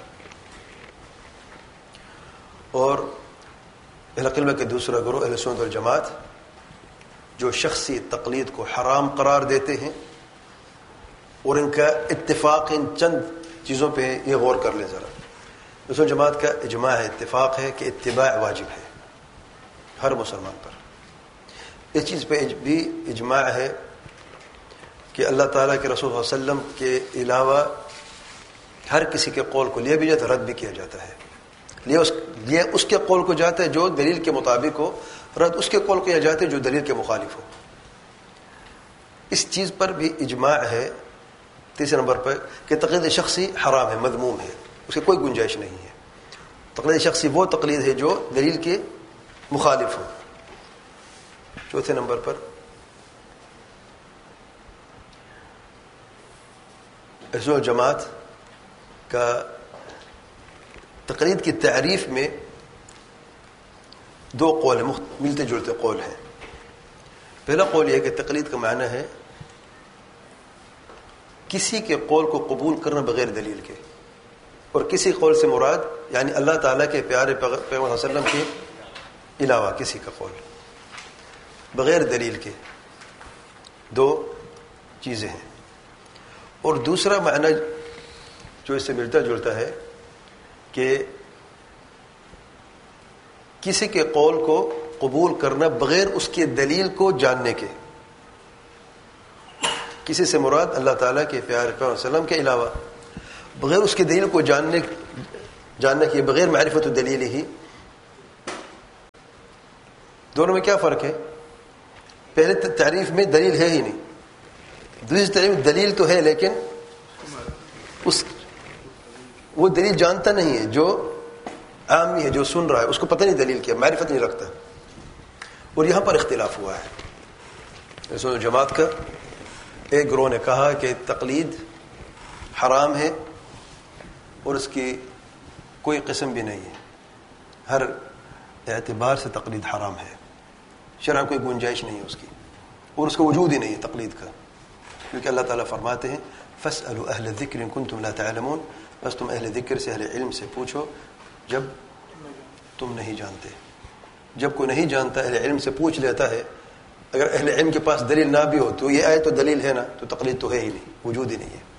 اور اہل قبلہ کے دوسرا گروہ اہل سنت والجماعت جو شخصی تقلید کو حرام قرار دیتے ہیں، اور ان کا اتفاق ان چند چیزوں پہ یہ غور کر لیں ذرا. اہل سنت جماعت کا اجماع ہے، اتفاق ہے کہ اتباع واجب ہے ہر مسلمان پر. اس چیز پہ بھی اجماع ہے کہ اللہ تعالیٰ کے رسول صلی اللہ علیہ وسلم کے علاوہ ہر کسی کے قول کو لیا بھی جاتا ہے، رد بھی کیا جاتا ہے. لیے اس, لیے اس کے قول کو جاتا ہے جو دلیل کے مطابق ہو، رد اس کے قول کو کیا جاتا ہے جو دلیل کے مخالف ہو. اس چیز پر بھی اجماع ہے تیسرے نمبر پر کہ تقلید شخصی حرام ہے، مذموم ہے، اس کی کوئی گنجائش نہیں ہے. تقلید شخصی وہ تقلید ہے جو دلیل کے مخالف ہو. چوتھے نمبر پر اہل جماعت کا تقلید کی تعریف میں دو قول ہیں، ملتے جلتے قول ہیں. پہلا قول یہ ہے کہ تقلید کا معنی ہے کسی کے قول کو قبول کرنا بغیر دلیل کے، اور کسی قول سے مراد یعنی اللہ تعالیٰ کے پیارے پیغمبر صلی اللہ علیہ وسلم کے علاوہ کسی کا قول بغیر دلیل کے. دو چیزیں ہیں. اور دوسرا معنی جو اس سے ملتا جلتا ہے کہ کسی کے قول کو قبول کرنا بغیر اس کے دلیل کو جاننے کے. کسی سے مراد اللہ تعالیٰ کے پیارے پیغمبر صلی اللہ علیہ وسلم کے علاوہ بغیر اس کے دلیل کو جاننے جاننے کے، بغیر معرفت و دلیل ہی دونوں میں کیا فرق ہے؟ پہلے تعریف میں دلیل ہے ہی نہیں، دوسری تعریف میں دلیل تو ہے لیکن اس وہ دلیل جانتا نہیں ہے، جو عامی ہے جو سن رہا ہے اس کو پتہ نہیں دلیل کیا، معرفت نہیں رکھتا. اور یہاں پر اختلاف ہوا ہے. سنو جماعت کا ایک گروہ نے کہا کہ تقلید حرام ہے اور اس کی کوئی قسم بھی نہیں ہے، ہر اعتبار سے تقلید حرام ہے، شرع کوئی گنجائش نہیں ہے اس کی، اور اس کا وجود ہی نہیں ہے تقلید کا، کیونکہ اللہ تعالیٰ فرماتے ہیں فاسألوا اہل الذکر ان کنتم لا تعلمون، بس تم اہل ذکر سے اہل علم سے پوچھو جب تم نہیں جانتے. جب کوئی نہیں جانتا اہل علم سے پوچھ لیتا ہے، اگر اہل علم کے پاس دلیل نہ بھی ہو تو یہ آئے تو دلیل ہے نا، تو تقلید تو ہے ہی نہیں، وجود ہی نہیں ہے.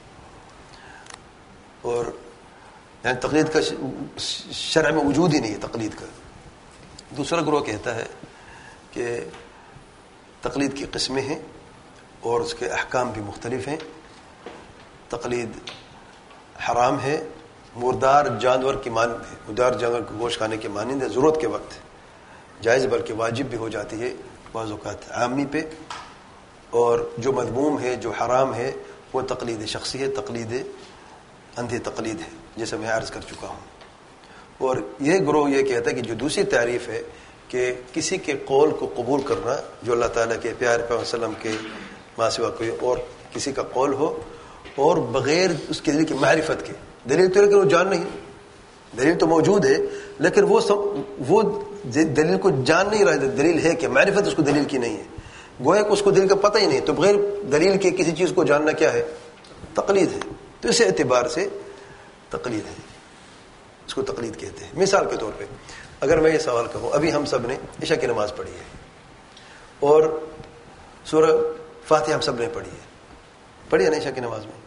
اور یعنی تقلید کا شرع میں وجود ہی نہیں ہے تقلید کا. دوسرا گروہ کہتا ہے کہ تقلید کی قسمیں ہیں اور اس کے احکام بھی مختلف ہیں. تقلید حرام ہے، مردار جانور کی مانند ہے، مردار جانور کو گوشت کھانے کے مانند ہے، ضرورت کے وقت جائز بلکہ واجب بھی ہو جاتی ہے بعض اوقات عامی پہ. اور جو مذموم ہے، جو حرام ہے، وہ تقلید شخصی ہے، تقلید اندھی تقلید ہے، جیسے میں عرض کر چکا ہوں. اور یہ گروہ یہ کہتا ہے کہ جو دوسری تعریف ہے کہ کسی کے قول کو قبول کرنا جو اللہ تعالیٰ کے پیارے پیغمبر صلی اللہ علیہ وسلم کے ماں سوا کوئی اور کسی کا قول ہو اور بغیر اس کے دلیل کی معرفت کے، دلیل تو لیکن وہ جان نہیں، دلیل تو موجود ہے لیکن وہ وہ دلیل کو جان نہیں رہا ہے، دلیل ہے کہ معرفت اس کو دلیل کی نہیں ہے، گویا کہ اس کو دلیل کا پتہ ہی نہیں، تو بغیر دلیل کے کسی چیز کو جاننا کیا ہے؟ تقلید ہے. تو اس اعتبار سے تقلید ہے، اس کو تقلید کہتے ہیں. مثال کے طور پہ اگر میں یہ سوال کہوں، ابھی ہم سب نے عشاء کی نماز پڑھی ہے اور سورہ فاتحہ ہم سب نے پڑھی ہے، پڑھی ہے نا عشاء کی نماز میں؟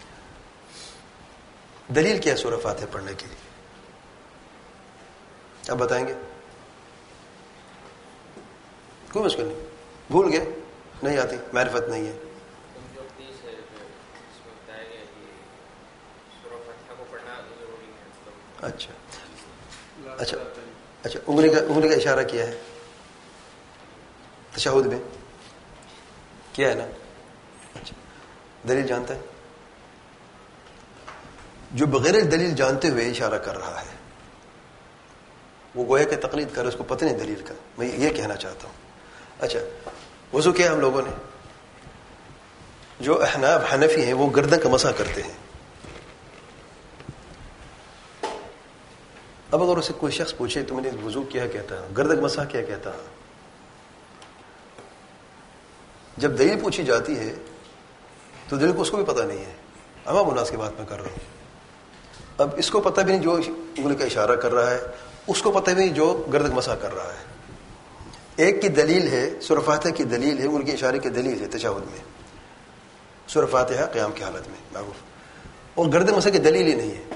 دلیل کیا ہے سورہ فاتحہ پڑھنے کی؟ آپ بتائیں گے؟ کوئی مشکل نہیں، بھول گئے، نہیں آتی، معرفت نہیں ہے. اچھا اچھا اچھا انگلی کا انگلی کا اشارہ کیا ہے تشہد میں، کیا ہے نا؟ اچھا دلیل جانتا ہے؟ جو بغیر دلیل جانتے ہوئے اشارہ کر رہا ہے وہ گویا کہ تقلید کر، اس کو پتہ نہیں دلیل کا. میں یہ کہنا چاہتا ہوں. اچھا وضو کیا ہم لوگوں نے؟ جو احناف حنفی ہیں وہ گردن کا مسح کرتے ہیں. اب اگر اسے کوئی شخص پوچھے تو میں نے وضو کیا کہتا ہے، گردن مسح کیا کہتا ہے، جب دلیل پوچھی جاتی ہے تو دلیل کو اس کو بھی پتہ نہیں ہے. عوام الناس کی بات میں کر رہا ہوں. اب اس کو پتہ بھی نہیں جو انگلی کا اشارہ کر رہا ہے، اس کو پتہ بھی نہیں جو گردن مسح کر رہا ہے. ایک کی دلیل ہے سورہ فاتحہ کی دلیل ہے، انگلی کے اشارے کی دلیل ہے تشہد میں، سورہ فاتحہ قیام کی حالت میں معروف، اور گردن مسح کی دلیل ہی نہیں ہے.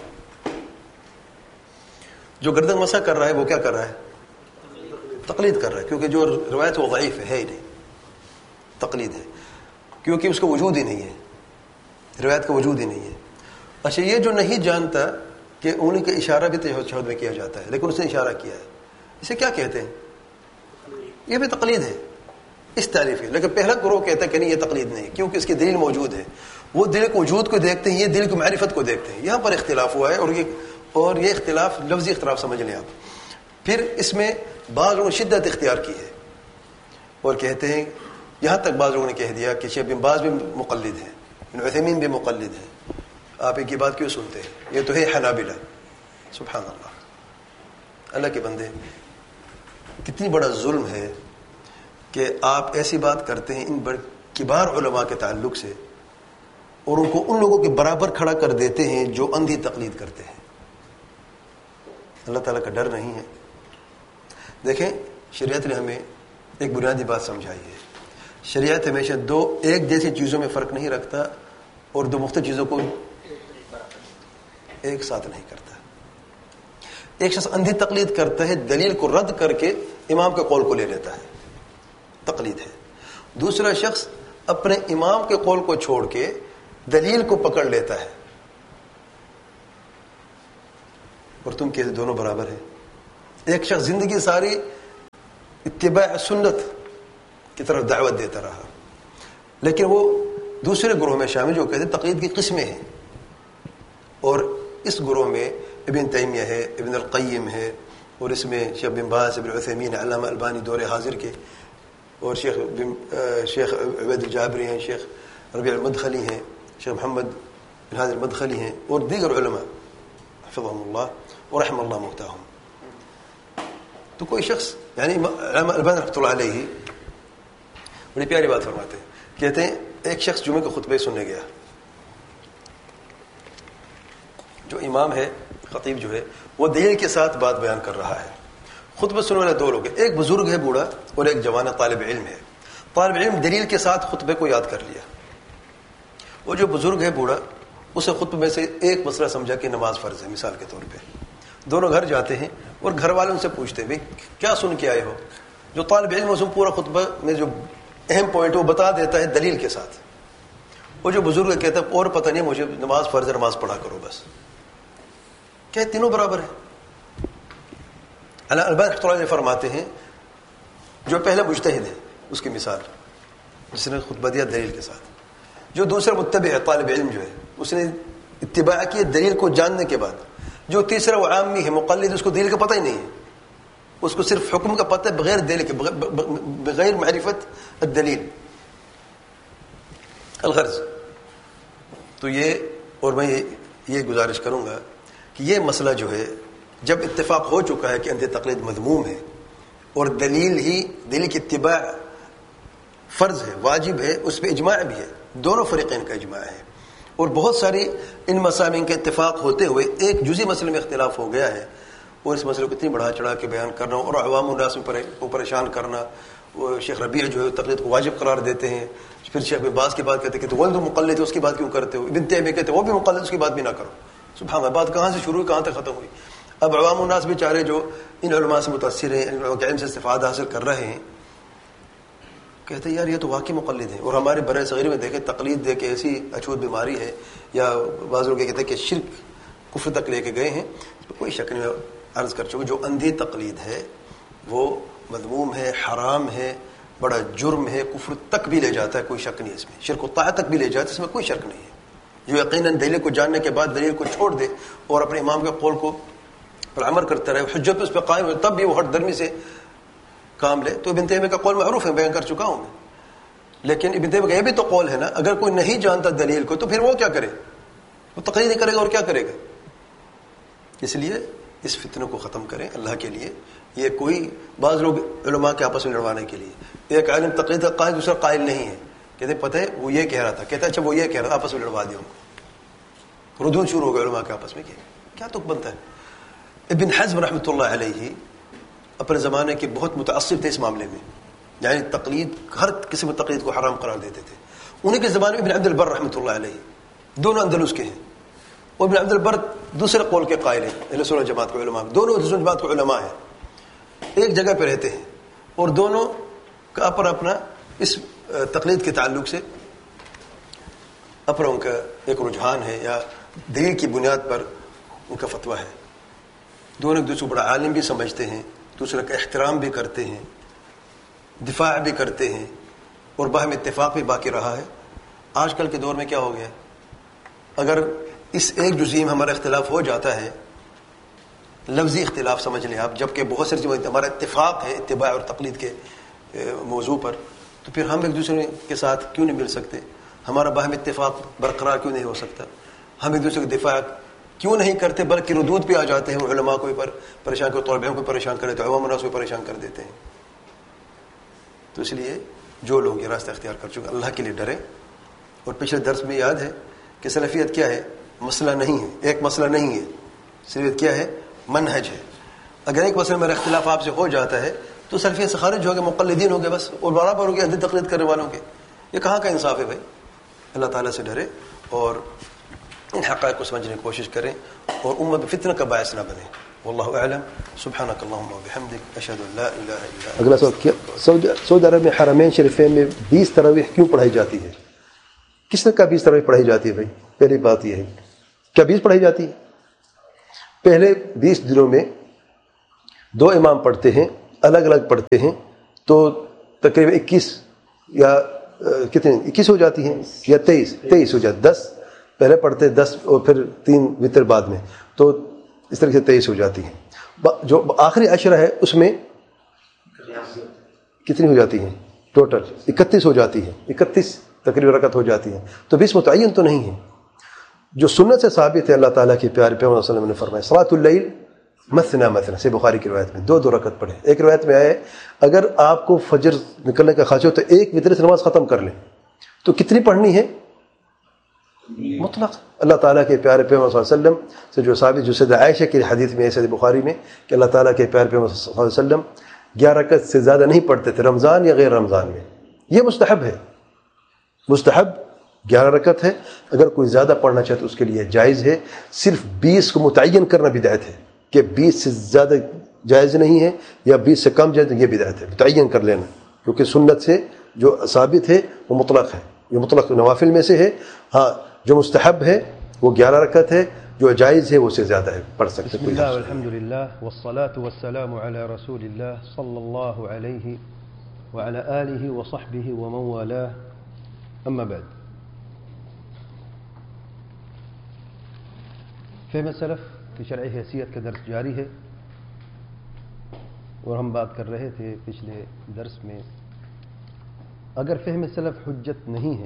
جو گردن مسح کر رہا ہے وہ کیا کر رہا ہے؟ تقلید کر رہا ہے، کیونکہ جو روایت وہ ضعیف ہے، ہے ہی نہیں، تقلید ہے کیونکہ اس کا وجود ہی نہیں ہے، روایت کا وجود ہی نہیں ہے. اچھا یہ جو نہیں جانتا کہ انگلی کا اشارہ بھی تشہد میں کیا جاتا ہے لیکن اس نے اشارہ کیا ہے، اسے کیا کہتے ہیں؟ یہ بھی تقلید ہے اس تعریف ہے. لیکن پہلا گروہ کہتا ہے کہ نہیں یہ تقلید نہیں کیونکہ اس کی دلیل موجود ہے. وہ دل کے وجود کو دیکھتے ہیں، یہ دل کی معرفت کو دیکھتے ہیں. یہاں پر اختلاف ہوا ہے اور یہ اور یہ اختلاف لفظی اختلاف سمجھ لیں آپ. پھر اس میں بعض لوگوں نے شدت اختیار کی ہے اور کہتے ہیں، یہاں تک بعض لوگوں نے کہہ دیا کہ شیخ بن باز بھی مقلد ہیں، ابن عثیمین بھی مقلد ہیں. آپ ایک یہ بات کیوں سنتے ہیں؟ یہ تو ہے حنابلہ. سبحان اللہ، اللہ کے بندے، کتنی بڑا ظلم ہے کہ آپ ایسی بات کرتے ہیں ان بڑے کبار علماء کے تعلق سے اور ان کو ان لوگوں کے برابر کھڑا کر دیتے ہیں جو اندھی تقلید کرتے ہیں. اللہ تعالیٰ کا ڈر نہیں ہے. دیکھیں شریعت نے ہمیں ایک بنیادی بات سمجھائی ہے. شریعت ہمیشہ دو ایک جیسی چیزوں میں فرق نہیں رکھتا اور دو مختلف چیزوں کو ایک ساتھ نہیں کرتا. ایک شخص اندھی تقلید کرتا ہے، دلیل کو رد کر کے امام کے قول کو لے لیتا ہے، تقلید ہے. دوسرا شخص اپنے امام کے قول کو چھوڑ کے دلیل کو پکڑ لیتا ہے، اور تم کہتے دونوں برابر ہیں. ایک شخص زندگی ساری اتباع سنت کی طرف دعوت دیتا رہا. لیکن وہ دوسرے گروہ میں شامل جو کہتے ہیں تقلید کی قسمیں ہیں, اور اس گروہ میں ابن تیمیہ ہے, ابن القیم ہے, اور اس میں شیخ بن باز, ابن عثیمین, علامہ البانی دور حاضر کے, اور شیخ شیخ عبید الجابری ہیں, شیخ ربیع المدخلی ہیں, شیخ محمد بن ہادی المدخلی ہیں, اور دیگر علماء حفظهم اللہ ورحم اللہ موتاہم. تو کوئی شخص یعنی علامہ البانی رحمۃ اللہ علیہ بڑی پیاری بات فرماتے ہیں, کہتے ہیں ایک شخص جمعے کے خطبے سننے گیا, جو امام ہے خطیب جو ہے وہ دلیل کے ساتھ بات بیان کر رہا ہے. خطبہ سننے والے دو لوگ ہیں, ایک بزرگ ہے بوڑھا اور ایک جوان طالب علم ہے. طالب علم دلیل کے ساتھ خطبے کو یاد کر لیا, وہ جو بزرگ ہے بوڑھا اسے خطبے میں سے ایک مسئلہ سمجھا کہ نماز فرض ہے مثال کے طور پہ. دونوں گھر جاتے ہیں اور گھر والوں سے پوچھتے ہیں بھائی کیا سن کے آئے ہو. جو طالب علم اس میں پورا خطبہ میں جو اہم پوائنٹ وہ بتا دیتا ہے دلیل کے ساتھ. وہ جو بزرگ کہتا ہے اور پتہ نہیں مجھے نماز فرض ہے, نماز پڑھا کرو بس. کیا تینوں برابر ہیں؟ علامہ البانی رحمۃ اللہ علیہ فرماتے ہیں جو پہلا مجتہد ہے اس کی مثال جس نے خطبہ دیا دلیل کے ساتھ, جو دوسرا متبع ہے طالب علم جو ہے اس نے اتباع کی دلیل کو جاننے کے بعد, جو تیسرا وہ عامی ہے مقلد اس کو دلیل کا پتہ ہی نہیں ہے, اس کو صرف حکم کا پتہ ہے بغیر دلیل کے, بغیر معرفت الدلیل. الغرض تو یہ, اور میں یہ گزارش کروں گا کہ یہ مسئلہ جو ہے جب اتفاق ہو چکا ہے کہ اندھے تقلید مذموم ہے اور دلیل ہی دلیل کی اتباع فرض ہے, واجب ہے, اس پہ اجماع بھی ہے, دونوں فریقین کا اجماع ہے, اور بہت ساری ان مسائل کے اتفاق ہوتے ہوئے ایک جزئی مسئلے میں اختلاف ہو گیا ہے, اور اس مسئلے کو اتنی بڑھا چڑھا کے بیان کرنا اور عوام الناس کو پریشان کرنا. شیخ ربیع جو ہے تقلید کو واجب قرار دیتے ہیں, پھر شیخ بن باز کی بات کہتے ہیں کہ وہ تو مقلد ہے اس کی بات کیوں کرتے ہو, ابن تیمیہ کہتے ہیں وہ بھی مقلد اس کی بات بھی نہ کرو. سبحان اللہ, بات کہاں سے شروع ہوئی کہاں تک ختم ہوئی. اب عوام الناس بیچارے جو ان علماء سے متاثر ہیں, ان علم سے استفادہ حاصل کر رہے ہیں, کہتے ہیں یار یہ تو واقعی مقلد ہیں. اور ہمارے برے صغیر میں دیکھیں تقلید دے کے ایسی اچھوت بیماری ہے, یا بعض لوگ کہتے ہیں کہ شرک کفر تک لے کے گئے ہیں. اس پر کوئی شک نہیں, عرض کر چکے جو اندھی تقلید ہے وہ مذموم ہے, حرام ہے, بڑا جرم ہے, کفر تک بھی لے جاتا ہے, کوئی شک نہیں اس میں, شرک و طاعت تک بھی لے جاتا ہے, اس میں کوئی شک نہیں ہے. جو یقیناً دلیل کو جاننے کے بعد دلیل کو چھوڑ دے اور اپنے امام کے قول کو پر عمل کرتا رہے, حجت اس پہ قائم ہو, تب بھی وہ ہٹ درمی سے کام لے. تو ابن تیمیہ کا قول معروف ہے, بیان کر چکا ہوں میں. لیکن ابن تیمیہ کا یہ بھی تو قول ہے نا, اگر کوئی نہیں جانتا دلیل کو تو پھر وہ کیا کرے, وہ تقلید نہیں کرے گا اور کیا کرے گا. اس لیے اس فتنوں کو ختم کریں اللہ کے لیے. یہ کوئی بعض لوگ علماء کے آپس میں لڑوانے کے لیے, ایک عالم تقلید کا قائل دوسرا قائل نہیں ہے, کہتے پتہ ہے وہ یہ کہہ رہا تھا, کہتا اچھا وہ یہ کہہ رہا تھا, آپس میں لڑوا دیا ان کو, ردود شروع ہو گئے علماء کے آپس میں. کیا تک بنتا ہے. ابن حزم رحمۃ اللہ علیہ اپنے زمانے کے بہت متعصب تھے اس معاملے میں, یعنی تقلید ہر قسم تقلید کو حرام قرار دیتے تھے. انہیں کے زمانے میں ابن عبد البر رحمۃ اللہ علیہ, دونوں اندلس کے ہیں, اور ابن عبد البر دوسرے قول کے قائل ہیں, اہل سنت جماعت کے علماء, دونوں اہل سنت جماعت کے علماء ہیں, ایک جگہ پہ رہتے ہیں, اور دونوں کا اپنا اپنا اس تقلید کے تعلق سے اپنا ان کا ایک رجحان ہے یا دلیل کی بنیاد پر ان کا فتویٰ ہے. دونوں ایک دوسرے کو بڑا عالم بھی سمجھتے ہیں, دوسرے کا احترام بھی کرتے ہیں, دفاع بھی کرتے ہیں, اور باہم اتفاق بھی باقی رہا ہے. آج کل کے دور میں کیا ہو گیا, اگر اس ایک جزئی میں ہمارا اختلاف ہو جاتا ہے, لفظی اختلاف سمجھ لیں آپ, جبکہ بہت ساری چیزیں ہمارا اتفاق ہے اتباع اور تقلید کے موضوع پر, تو پھر ہم ایک دوسرے کے ساتھ کیوں نہیں مل سکتے, ہمارا باہم اتفاق برقرار کیوں نہیں ہو سکتا, ہم ایک دوسرے کا دفاع کیوں نہیں کرتے, بلکہ ردود پہ آ جاتے ہیں, علماء کو پر پریشان کر, طلباء کو پریشان کر دیتے ہیں, عوام الناس کو پریشان کر دیتے ہیں. تو اس لیے جو لوگ یہ راستہ اختیار کر چکے اللہ کے لیے ڈرے. اور پچھلے درس میں یاد ہے کہ سلفیت کیا ہے, مسئلہ نہیں ہے, ایک مسئلہ نہیں ہے, سلفیت کیا ہے, منہج ہے. اگر ایک مسئلہ میرا اختلاف آپ سے ہو جاتا ہے تو سلفیت سے خارج ہو گئے, مقلدین ہو گئے بس, اور برابر ہو گئے اندھی تقلید کرنے والوں کے. یہ کہاں کا انصاف ہے بھائی. اللہ تعالیٰ سے ڈرے اور ان حقائق کو سمجھنے کی کوشش کریں, اور امت فتنہ کا باعث نہ بنے. واللہ اعلم. سبحانک اللہم وبحمدک, اشہد ان لا الہ الا انت. اگلا سوال, سعودی عرب میں حرمین شریفین میں بیس تراویح کیوں پڑھائی جاتی ہے؟ کس نے کہا بیس تراویح پڑھائی جاتی ہے بھائی؟ پہلی بات یہ ہے, کیا بیس پڑھائی جاتی ہے؟ پہلے بیس دنوں میں دو امام پڑھتے ہیں, الگ الگ پڑھتے ہیں, تو تقریباً اکیس یا کتنے اکیس ہو جاتی ہیں یا تیئیس تیئیس ہو جاتی. دس پہلے پڑھتے دس اور پھر تین وطر بعد میں, تو اس طرح سے تیئیس ہو جاتی ہیں. جو آخری عشرہ ہے اس میں کتنی ہو جاتی ہیں ٹوٹل؟ اکتیس ہو جاتی ہیں. اکتیس تقریباً رکعت ہو جاتی ہیں. تو بیس متعین تو نہیں ہے. جو سنت سے ثابت ہے, اللہ تعالیٰ کے پیارے پیغمبر صلی اللہ علیہ وسلم نے فرمایا صلاۃ اللیل مثنا مثنا, سے بخاری کی روایت میں دو دو رکعت پڑھیں. ایک روایت میں آئے اگر آپ کو فجر نکلنے کا خواہش ہو تو ایک وتر سے نماز ختم کر لیں. تو کتنی پڑھنی ہے؟ مطلق. اللہ تعالیٰ کے پیارے پیغمبر صلی اللہ علیہ وسلم سے جو ثابت, جو سیدہ عائشہ کی حدیث میں ہے صحیح بخاری میں, کہ اللہ تعالیٰ کے پیارے پیغمبر صلی اللہ علیہ وسلم گیارہ رکعت سے زیادہ نہیں پڑھتے تھے رمضان یا غیر رمضان میں. یہ مستحب ہے, مستحب گیارہ رکعت ہے. اگر کوئی زیادہ پڑھنا چاہے تو اس کے لیے جائز ہے. صرف بیس کو متعین کرنا بدعت ہے کہ بیس سے زیادہ جائز نہیں ہے یا بیس سے کم جائز, یہ بدعت ہے. متعین کر لینا, کیونکہ سنت سے جو ثابت ہے وہ مطلق ہے. یہ مطلق نوافل میں سے ہے. ہاں جو مستحب ہے وہ گیارہ رکعت ہے, جو جائز ہے وہ سے زیادہ ہے, پڑھ سکتے. بسم اللہ والحمد للہ والصلاة والسلام علی رسول اللہ صلی اللہ علیہ وعلی آلہ وصحبہ ومن والاہ, اما بعد. فہم سلف کی شرعی حیثیت کا درس جاری ہے, اور ہم بات کر رہے تھے پچھلے درس میں اگر فہم سلف حجت نہیں ہے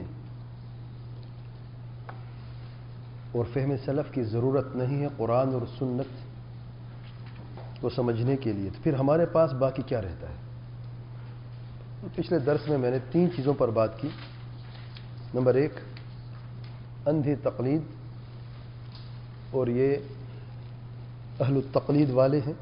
اور فہم سلف کی ضرورت نہیں ہے قرآن اور سنت کو سمجھنے کے لیے, تو پھر ہمارے پاس باقی کیا رہتا ہے؟ پچھلے درس میں میں نے تین چیزوں پر بات کی. نمبر ایک, اندھی تقلید, اور یہ اہل التقلید والے ہیں.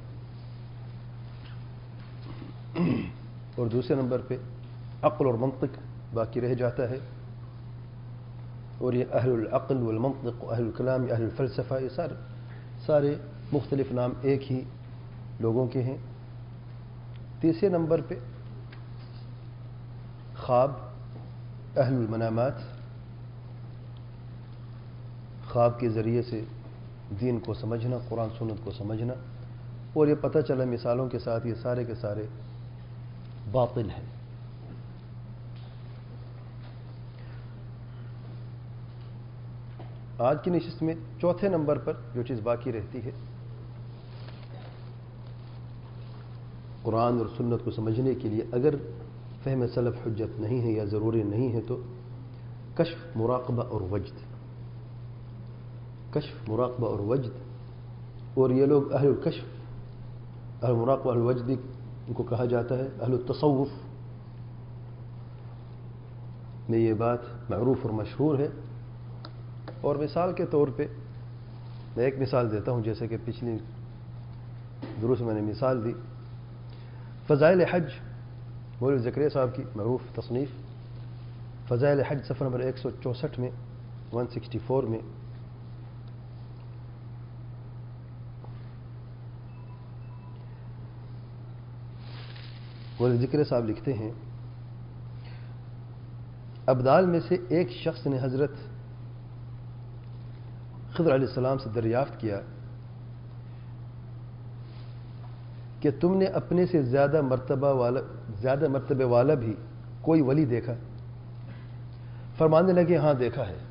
اور دوسرے نمبر پہ عقل اور منطق باقی رہ جاتا ہے, اور یہ اہل العقل والمنطق اہل الکلام اہل الفلسفہ, یہ سارے سارے مختلف نام ایک ہی لوگوں کے ہیں. تیسرے نمبر پہ خواب, اہل المنامات, خواب کے ذریعے سے دین کو سمجھنا, قرآن سنت کو سمجھنا, اور یہ پتہ چلا مثالوں کے ساتھ یہ سارے کے سارے باطل ہیں. آج کی نشست میں چوتھے نمبر پر جو چیز باقی رہتی ہے قرآن اور سنت کو سمجھنے کے لیے اگر فہم سلف حجت نہیں ہے یا ضروری نہیں ہے, تو کشف, مراقبہ اور وجد. کشف, مراقبہ اور وجد. اور یہ لوگ اہل الکشف, اہل مراقبہ, اہل الوجد ان کو کہا جاتا ہے. اہل التصوف میں یہ بات معروف اور مشہور ہے. اور مثال کے طور پہ میں ایک مثال دیتا ہوں, جیسے کہ پچھلی دروس میں نے مثال دی فضائل حج, مولوی زکریا صاحب کی معروف تصنیف فضائل حج, صفحہ نمبر ایک سو چونسٹھ میں ایک سو چوالیس میں مولوی زکریا صاحب لکھتے ہیں ابدال میں سے ایک شخص نے حضرت خضر علیہ السلام سے دریافت کیا کہ تم نے اپنے سے زیادہ مرتبہ والا زیادہ مرتبے والا بھی کوئی ولی دیکھا؟ فرمانے لگے ہاں دیکھا ہے.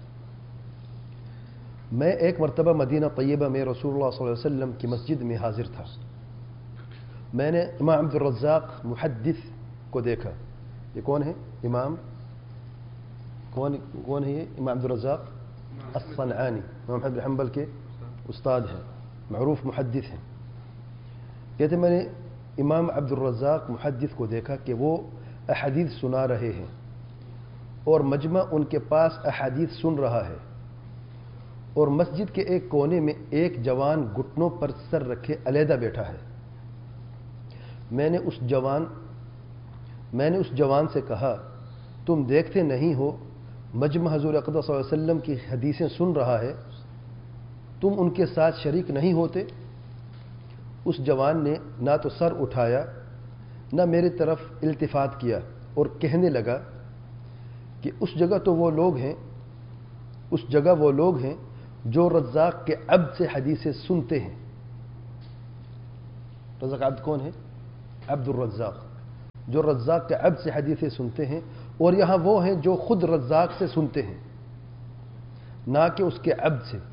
میں ایک مرتبہ مدینہ طیبہ میں رسول اللہ صلی اللہ علیہ وسلم کی مسجد میں حاضر تھا. میں نے امام عبد الرزاق محدث کو دیکھا. یہ کون ہے امام؟ کون کون ہے یہ امام عبد الرزاق الصنعانی, امام احمد بن حنبل کے استاد ہیں, معروف محدث ہیں. کہتے میں نے امام عبد الرزاق محدث کو دیکھا کہ وہ احادیث سنا رہے ہیں اور مجمع ان کے پاس احادیث سن رہا ہے, اور مسجد کے ایک کونے میں ایک جوان گھٹنوں پر سر رکھے علیحدہ بیٹھا ہے. میں نے اس جوان میں نے اس جوان سے کہا تم دیکھتے نہیں ہو مجمع حضور اقدس صلی اللہ علیہ وسلم کی حدیثیں سن رہا ہے, تم ان کے ساتھ شریک نہیں ہوتے؟ اس جوان نے نہ تو سر اٹھایا نہ میری طرف التفات کیا اور کہنے لگا کہ اس جگہ تو وہ لوگ ہیں اس جگہ وہ لوگ ہیں جو رزاق کے عبد سے حدیثیں سنتے ہیں. رزاق عبد کون ہے؟ عبد الرزاق. جو رزاق کے عبد سے حدیثیں سنتے ہیں، اور یہاں وہ ہیں جو خود رزاق سے سنتے ہیں، نہ کہ اس کے عبد سے،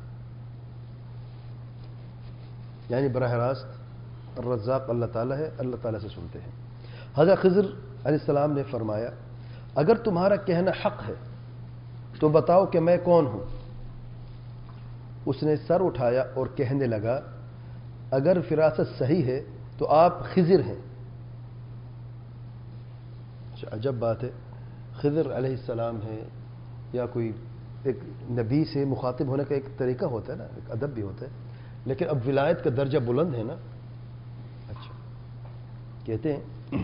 یعنی براہ راست الرزاق اللہ تعالیٰ ہے، اللہ تعالیٰ سے سنتے ہیں۔ حضرت خضر علیہ السلام نے فرمایا اگر تمہارا کہنا حق ہے تو بتاؤ کہ میں کون ہوں؟ اس نے سر اٹھایا اور کہنے لگا اگر فراست صحیح ہے تو آپ خضر ہیں۔ عجب بات ہے، خضر علیہ السلام ہے، یا کوئی ایک نبی سے مخاطب ہونے کا ایک طریقہ ہوتا ہے نا، ایک ادب بھی ہوتا ہے، لیکن اب ولایت کا درجہ بلند ہے نا۔ اچھا، کہتے ہیں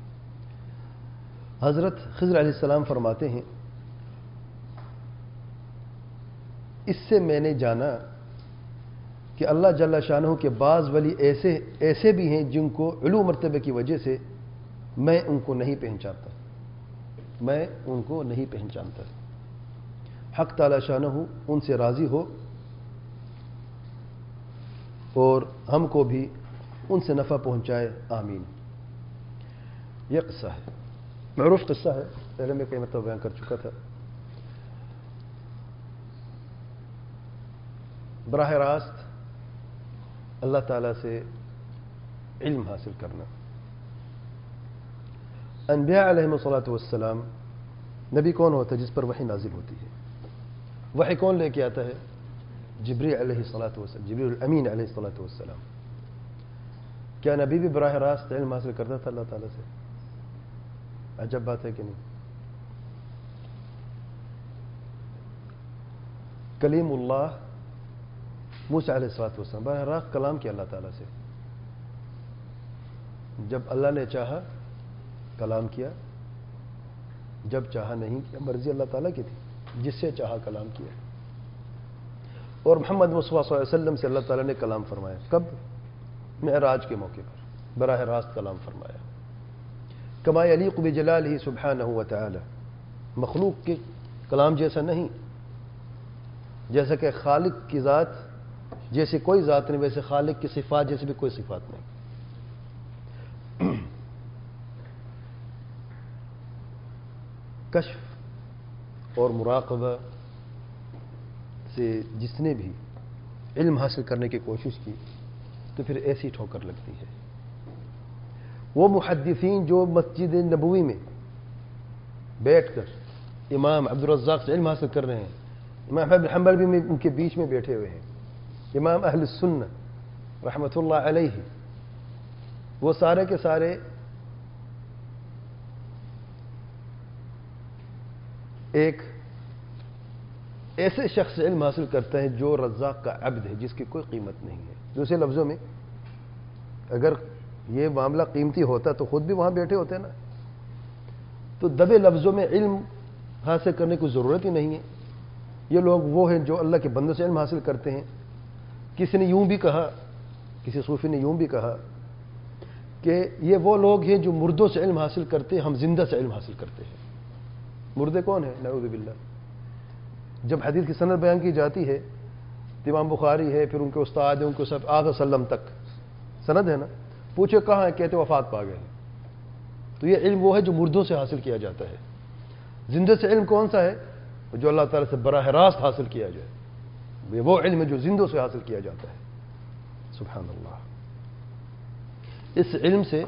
حضرت خضر علیہ السلام فرماتے ہیں اس سے میں نے جانا کہ اللہ جل شانہ کے بعض ولی ایسے ایسے بھی ہیں جن کو علو مرتبے کی وجہ سے میں ان کو نہیں پہچانتا میں ان کو نہیں پہچانتا حق تعالی شانہ ان سے راضی ہو اور ہم کو بھی ان سے نفع پہنچائے، آمین۔ یہ قصہ ہے، معروف قصہ ہے، پہلے میں کئی مرتبہ بیان کر چکا تھا۔ براہ راست اللہ تعالیٰ سے علم حاصل کرنا۔ انبیاء علیہم الصلاۃ والسلام، نبی کون ہوتا ہے؟ جس پر وحی نازل ہوتی ہے۔ وحی کون لے کے آتا ہے؟ جبریل علیہ الصلاۃ والسلام، جبریل الامین علیہ الصلاۃ والسلام۔ کیا نبی بھی براہ راست علم حاصل کرتا تھا اللہ تعالیٰ سے؟ عجب بات ہے کہ نہیں؟ کلیم اللہ موسیٰ علیہ الصلاۃ والسلام براہ راست کلام کیا اللہ تعالیٰ سے، جب اللہ نے چاہا کلام کیا، جب چاہا نہیں کیا، مرضی اللہ تعالیٰ کی تھی، جس سے چاہا کلام کیا۔ اور محمد مصطفیٰ صلی اللہ علیہ وسلم سے اللہ تعالیٰ نے کلام فرمایا، کب؟ معراج کے موقع پر براہ راست کلام فرمایا، کما یلیق بجلالہ سبحانہ وتعالی، مخلوق کے کلام جیسا نہیں، جیسا کہ خالق کی ذات جیسے کوئی ذات نہیں، ویسے خالق کی صفات جیسے بھی کوئی صفات نہیں۔ کشف اور مراقبہ سے جس نے بھی علم حاصل کرنے کی کوشش کی تو پھر ایسی ٹھوکر لگتی ہے۔ وہ محدثین جو مسجد نبوی میں بیٹھ کر امام عبدالرزاق سے علم حاصل کر رہے ہیں، امام احمد بن حنبل بھی ان کے بیچ میں بیٹھے ہوئے ہیں، امام اہل السنہ رحمۃ اللہ علیہ، وہ سارے کے سارے ایک ایسے شخص سے علم حاصل کرتے ہیں جو رزاق کا عبد ہے، جس کی کوئی قیمت نہیں ہے۔ دوسرے لفظوں میں اگر یہ معاملہ قیمتی ہوتا تو خود بھی وہاں بیٹھے ہوتے نا، تو دبے لفظوں میں علم حاصل کرنے کی ضرورت ہی نہیں ہے۔ یہ لوگ وہ ہیں جو اللہ کے بندوں سے علم حاصل کرتے ہیں۔ کسی نے یوں بھی کہا، کسی صوفی نے یوں بھی کہا کہ یہ وہ لوگ ہیں جو مردوں سے علم حاصل کرتے ہیں، ہم زندہ سے علم حاصل کرتے ہیں۔ مردے کون ہیں؟ نعوذ باللہ۔ جب حدیث کی سند بیان کی جاتی ہے، امام بخاری ہے، پھر ان کے استاد ہیں، ان کے سب آغا وسلم تک سند ہے نا، پوچھے کہاں ہے؟ کہتے وفات پا گئے۔ تو یہ علم وہ ہے جو مردوں سے حاصل کیا جاتا ہے۔ زندہ سے علم کون سا ہے؟ جو اللہ تعالیٰ سے براہ راست حاصل کیا جائے، وہ علم ہے جو زندوں سے حاصل کیا جاتا ہے۔ سبحان اللہ۔ اس علم سے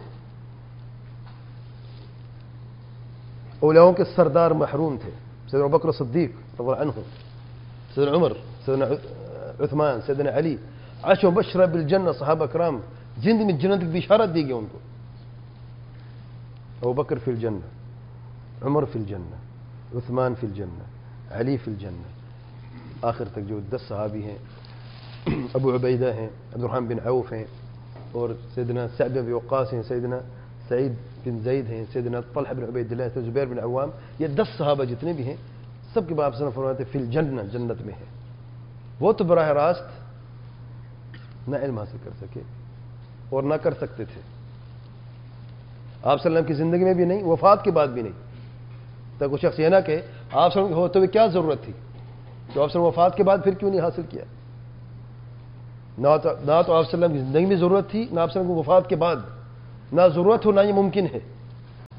اولیاؤں کے سردار محروم تھے، سیدنا ابوبکر صدیق رضی اللہ عنہ، سیدنا عمر، سیدنا عثمان، سیدنا علی، عشر مبشرہ بالجنہ، صحابہ کرام، زندگی میں جنت کی بشارت دی گئی ان کو۔ ابوبکر فی الجنہ، عمر فی الجنہ، عثمان فی الجنہ، علی فی الجنہ، آخر تک جو دس صحابی ہیں، ابو عبیدہ ہیں، عبد الرحمن بن عوف ہیں، اور سیدنا سعد بن وقاص ہیں، سیدنا سعید بن زید ہیں، سیدنا طلحہ بن عبید اللہ، سیدنا زبیر بن عوام، یہ دس صحابہ جتنے بھی ہیں سب کے باپ سے فرماتے فی الجنہ، جنت میں ہے۔ وہ تو براہ راست نہ علم حاصل کر سکے اور نہ کر سکتے تھے، آپ صلی اللہ علیہ وسلم کی زندگی میں بھی نہیں، وفات کے بعد بھی نہیں۔ تو کوئی شخص یہ نہ کہ آپ صلی اللہ علیہ وسلم ہوتے ہوئے کیا ضرورت تھی، تو آپ صلی اللہ علیہ وسلم وفات کے بعد پھر کیوں نہیں حاصل کیا؟ نہ تو نہ تو آپ صلی اللہ علیہ وسلم کی زندگی میں ضرورت تھی، نہ آپ صلی اللہ علیہ وسلم کو وفات کے بعد، نہ ضرورت ہو نہ یہ ممکن ہے۔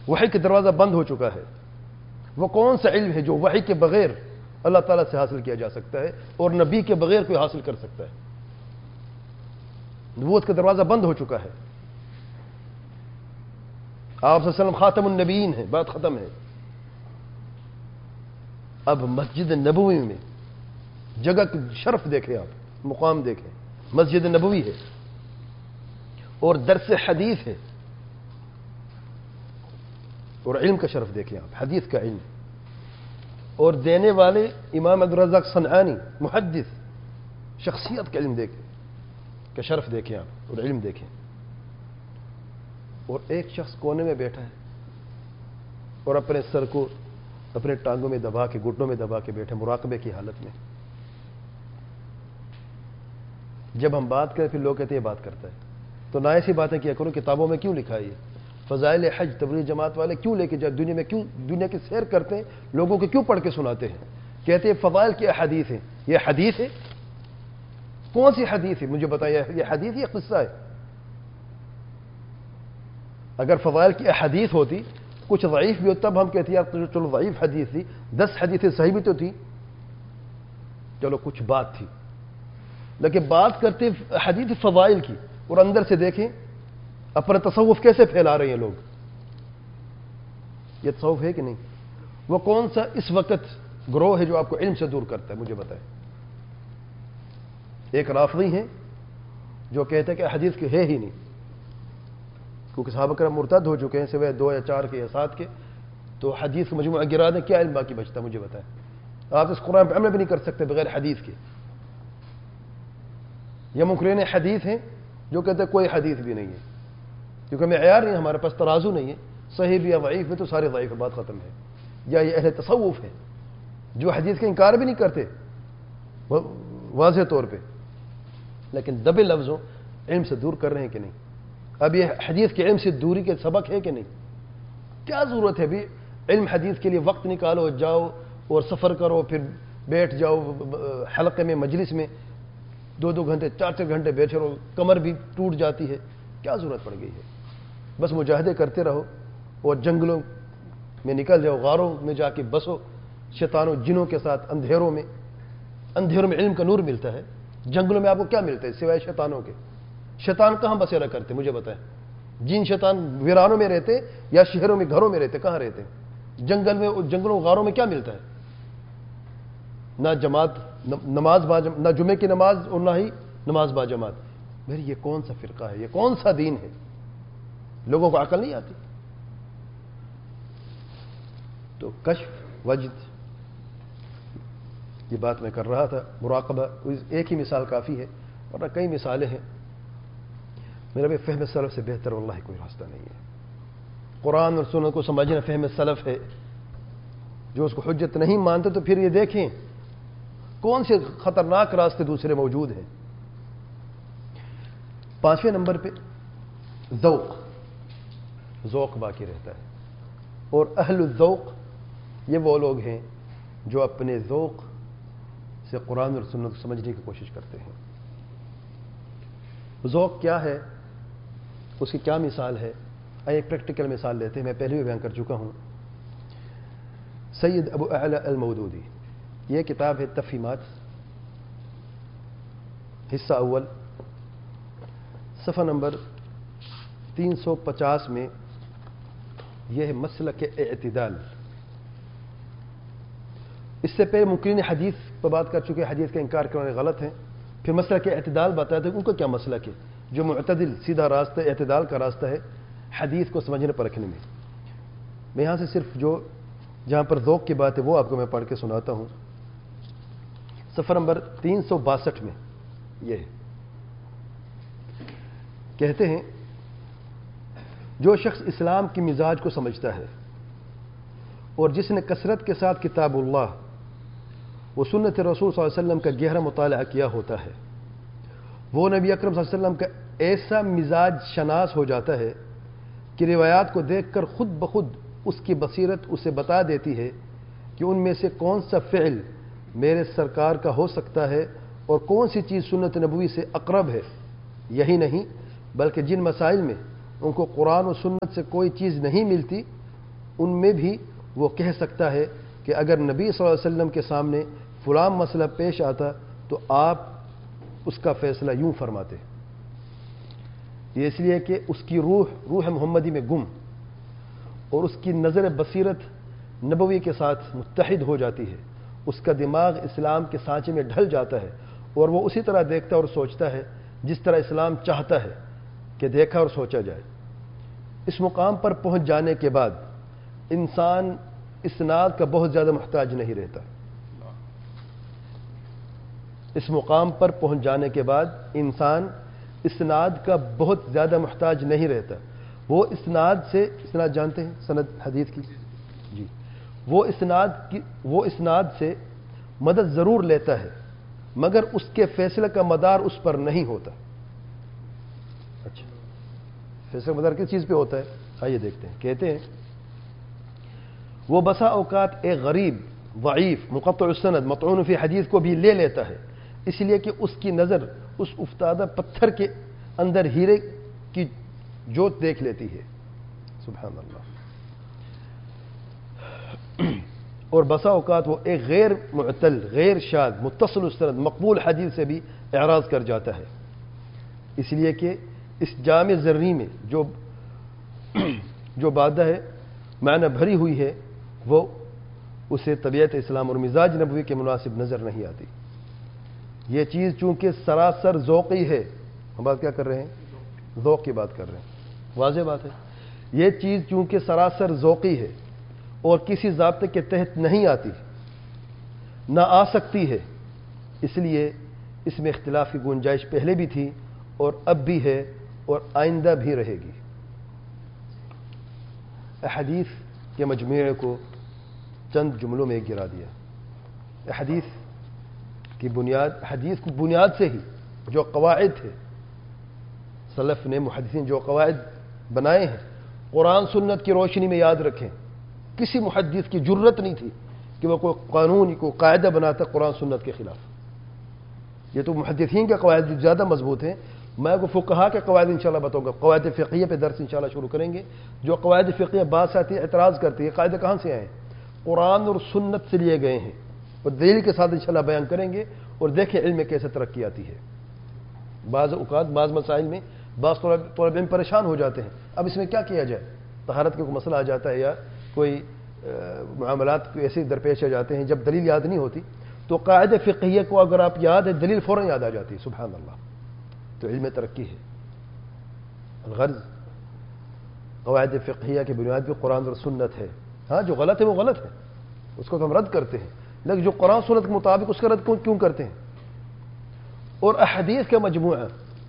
وحی کا دروازہ بند ہو چکا ہے۔ وہ کون سا علم ہے جو وحی کے بغیر اللہ تعالیٰ سے حاصل کیا جا سکتا ہے اور نبی کے بغیر کوئی حاصل کر سکتا ہے؟ نبوت کا دروازہ بند ہو چکا ہے۔ آپ صلی اللہ علیہ وسلم خاتم النبیین ہیں، بات ختم ہے۔ اب مسجد نبوی میں جگہ کا شرف دیکھیں، آپ مقام دیکھیں، مسجد نبوی ہے اور درس حدیث ہے، اور علم کا شرف دیکھیں آپ، حدیث کا علم، اور دینے والے امام عبدالرزاق صنعانی محدث، شخصیت کا علم دیکھیں، کا شرف دیکھیں آپ، اور علم دیکھیں۔ اور ایک شخص کونے میں بیٹھا ہے اور اپنے سر کو اپنے ٹانگوں میں دبا کے، گھٹنوں میں دبا کے بیٹھے، مراقبے کی حالت میں۔ جب ہم بات کریں پھر لوگ کہتے ہیں یہ بات کرتا ہے، تو نہ ایسی باتیں کیا کرو، کتابوں میں کیوں لکھا ہے یہ؟ فضائل حج تبلیغ جماعت والے کیوں لے کے جا دنیا میں، کیوں دنیا کی سیر کرتے ہیں، لوگوں کو کیوں پڑھ کے سناتے ہیں؟ کہتے ہیں فضائل کی احادیث ہیں۔ یہ حدیث ہے؟ کون سی حدیث ہے؟ مجھے بتائیے، یہ حدیث یا قصہ ہے؟ اگر فضائل کی احادیث ہوتی، کچھ ضعیف بھی ہوتا، تب ہم کہتے ہیں یار چلو ضعیف حدیث تھی، دس حدیثیں صحیح بھی تو تھی، چلو کچھ بات تھی، لیکن بات کرتے حدیث فضائل کی، اور اندر سے دیکھیں اپنا تصوف کیسے پھیلا رہے ہیں لوگ۔ یہ تصوف ہے کہ نہیں؟ وہ کون سا اس وقت گروہ ہے جو آپ کو علم سے دور کرتا ہے؟ مجھے بتائیں۔ ایک رافضی ہیں جو کہتے ہیں کہ حدیث کے ہے ہی نہیں، کیونکہ صحابہ کرام مرتد ہو چکے ہیں سوائے دو یا چار کے یا سات کے، تو حدیث کا مجموعہ گرا دیں، کیا علم باقی بچتا؟ مجھے بتائیں۔ آپ اس قرآن پہ عمل بھی نہیں کر سکتے بغیر حدیث کے۔ یہ منکرین حدیث ہیں جو کہتے ہیں کوئی حدیث بھی نہیں ہے، کیونکہ معیار نہیں، ہمارے پاس ترازو نہیں ہے، صحیح بھی یا ضعیف میں تو سارے ضعیف ہے، بات ختم ہے۔ یا یہ اہل تصوف ہے جو حدیث کا انکار بھی نہیں کرتے واضح طور پہ، لیکن دبے لفظوں علم سے دور کر رہے ہیں کہ نہیں؟ اب یہ حدیث کے علم سے دوری کے سبق ہے کہ نہیں؟ کیا ضرورت ہے بھی علم حدیث کے لیے وقت نکالو، جاؤ اور سفر کرو، پھر بیٹھ جاؤ حلقے میں، مجلس میں دو دو گھنٹے چار چار گھنٹے بیٹھے رہو، کمر بھی ٹوٹ جاتی ہے، کیا ضرورت پڑ گئی ہے؟ بس مجاہدے کرتے رہو اور جنگلوں میں نکل جاؤ، غاروں میں جا کے بسو، شیطانوں جنوں کے ساتھ اندھیروں میں۔ اندھیروں میں علم کا نور ملتا ہے، جنگلوں میں آپ کو کیا ملتا ہے سوائے شیطانوں کے؟ شیطان کہاں بسیرا کرتے مجھے بتائیں؟ جن شیطان ویرانوں میں رہتے یا شہروں میں، گھروں میں رہتے، کہاں رہتے؟ جنگل میں، جنگلوں غاروں میں کیا ملتا ہے؟ نہ جماعت، نماز با جماعت، نہ جمعے کی نماز اور نہ ہی نماز با جماعت۔ میری یہ کون سا فرقہ ہے؟ یہ کون سا دین ہے؟ لوگوں کو عقل نہیں آتی۔ تو کشف وجد، یہ بات میں کر رہا تھا، مراقبہ، ایک ہی مثال کافی ہے، ورنہ کئی مثالیں ہیں۔ میرا بھی فہم سلف سے بہتر واللہ کوئی راستہ نہیں ہے۔ قرآن اور سنت کو سمجھنا فہم سلف ہے۔ جو اس کو حجت نہیں مانتے تو پھر یہ دیکھیں کون سے خطرناک راستے دوسرے موجود ہیں۔ پانچویں نمبر پہ ذوق، ذوق باقی رہتا ہے، اور اہل الذوق یہ وہ لوگ ہیں جو اپنے ذوق سے قرآن اور سنت کو سمجھنے کی کوشش کرتے ہیں۔ ذوق کیا ہے، اس کی کیا مثال ہے؟ ایک پریکٹیکل مثال لیتے ہیں، میں پہلے بھی بیان کر چکا ہوں۔ سید ابو اعلی المودودی، یہ کتاب ہے تفہیمات، حصہ اول، صفحہ نمبر تین سو پچاس میں، یہ ہے مسلک اعتدال۔ اس سے پہلے منکرین حدیث پر بات کر چکے، حدیث کا انکار کرنے غلط ہیں، پھر مسلک اعتدال بتایا تھا ان کو کیا مسلک ہے، جو معتدل سیدھا راستہ، اعتدال کا راستہ ہے حدیث کو سمجھنے پرکھنے میں۔ میں یہاں سے صرف جو جہاں پر ذوق کی بات ہے وہ آپ کو میں پڑھ کے سناتا ہوں۔ صفحہ نمبر تین سو باسٹھ میں یہ ہے، کہتے ہیں جو شخص اسلام کی مزاج کو سمجھتا ہے اور جس نے کثرت کے ساتھ کتاب اللہ و سنت رسول صلی اللہ علیہ وسلم کا گہرا مطالعہ کیا ہوتا ہے، وہ نبی اکرم صلی اللہ علیہ وسلم کا ایسا مزاج شناس ہو جاتا ہے کہ روایات کو دیکھ کر خود بخود اس کی بصیرت اسے بتا دیتی ہے کہ ان میں سے کون سا فعل میرے سرکار کا ہو سکتا ہے اور کون سی چیز سنت نبوی سے اقرب ہے۔ یہی نہیں بلکہ جن مسائل میں ان کو قرآن و سنت سے کوئی چیز نہیں ملتی ان میں بھی وہ کہہ سکتا ہے کہ اگر نبی صلی اللہ علیہ وسلم کے سامنے فلاں مسئلہ پیش آتا تو آپ اس کا فیصلہ یوں فرماتے. یہ اس لیے کہ اس کی روح روح محمدی میں گم اور اس کی نظر بصیرت نبوی کے ساتھ متحد ہو جاتی ہے. اس کا دماغ اسلام کے سانچے میں ڈھل جاتا ہے اور وہ اسی طرح دیکھتا اور سوچتا ہے جس طرح اسلام چاہتا ہے کہ دیکھا اور سوچا جائے. اس مقام پر پہنچ جانے کے بعد انسان اسناد کا بہت زیادہ محتاج نہیں رہتا. اس مقام پر پہنچ جانے کے بعد انسان اسناد کا بہت زیادہ محتاج نہیں رہتا. وہ اسناد سے اسناد جانتے ہیں سند حدیث کی جی وہ اسناد کی وہ اسناد سے مدد ضرور لیتا ہے مگر اس کے فیصلے کا مدار اس پر نہیں ہوتا. اچھا فیصلے کا مدار کس چیز پہ ہوتا ہے؟ آئیے دیکھتے ہیں. کہتے ہیں وہ بسا اوقات ایک غریب ضعیف منقطع السند مطعون فی حدیث کو بھی لے لیتا ہے اس لیے کہ اس کی نظر اس افتادہ پتھر کے اندر ہیرے کی جوت دیکھ لیتی ہے. سبحان اللہ. اور بسا اوقات وہ ایک غیر معتل غیر شاذ متصل السند مقبول حدیث سے بھی اعراض کر جاتا ہے اس لیے کہ اس جامع ذرّی میں جو جو بادہ ہے معنی بھری ہوئی ہے وہ اسے طبیعت اسلام اور مزاج نبوی کے مناسب نظر نہیں آتی. یہ چیز چونکہ سراسر ذوقی ہے. ہم بات کیا کر رہے ہیں؟ ذوق کی بات کر رہے ہیں. واضح بات ہے. یہ چیز چونکہ سراسر ذوقی ہے اور کسی ضابطے کے تحت نہیں آتی نہ آ سکتی ہے اس لیے اس میں اختلاف کی گنجائش پہلے بھی تھی اور اب بھی ہے اور آئندہ بھی رہے گی. احادیث کے مجموعے کو چند جملوں میں گرا دیا. حدیث کی بنیاد حدیث کی بنیاد سے ہی جو قواعد تھے سلف نے محدثین جو قواعد بنائے ہیں قرآن سنت کی روشنی میں یاد رکھیں. کسی محدث کی جرت نہیں تھی کہ وہ کوئی قانون کو قاعدہ بناتا قرآن سنت کے خلاف. یہ تو محدثین کے قواعد زیادہ مضبوط ہیں. میں کو فقہا کے قواعد انشاءاللہ بتاؤں گا. قواعد فقہیہ پہ درس انشاءاللہ شروع کریں گے. جو قواعد فقہیہ بعض آتی ہے اعتراض کرتی ہے قاعدے کہاں سے آئے ہیں؟ قرآن اور سنت سے لیے گئے ہیں اور دلیل کے ساتھ انشاءاللہ بیان کریں گے اور دیکھیں علم میں کیسے ترقی آتی ہے. بعض اوقات بعض مسائل میں بعض طلباء علم پریشان ہو جاتے ہیں اب اس میں کیا کیا جائے. طہارت کا کوئی مسئلہ آ جاتا ہے یا کوئی معاملات ایسے درپیش آ جاتے ہیں جب دلیل یاد نہیں ہوتی تو قاعدہ فقہیہ کو اگر آپ یاد ہے دلیل فوراً یاد آ جاتی ہے. سبحان اللہ. تو علم ترقی ہے. الغرض قواعد فقہیہ کی بنیاد پہ قرآن اور سنت ہے. ہاں جو غلط ہے وہ غلط ہے اس کو تو ہم رد کرتے ہیں لیکن جو قرآن سنت کے مطابق اس کا رد کیوں کرتے ہیں. اور احادیث کا مجموعہ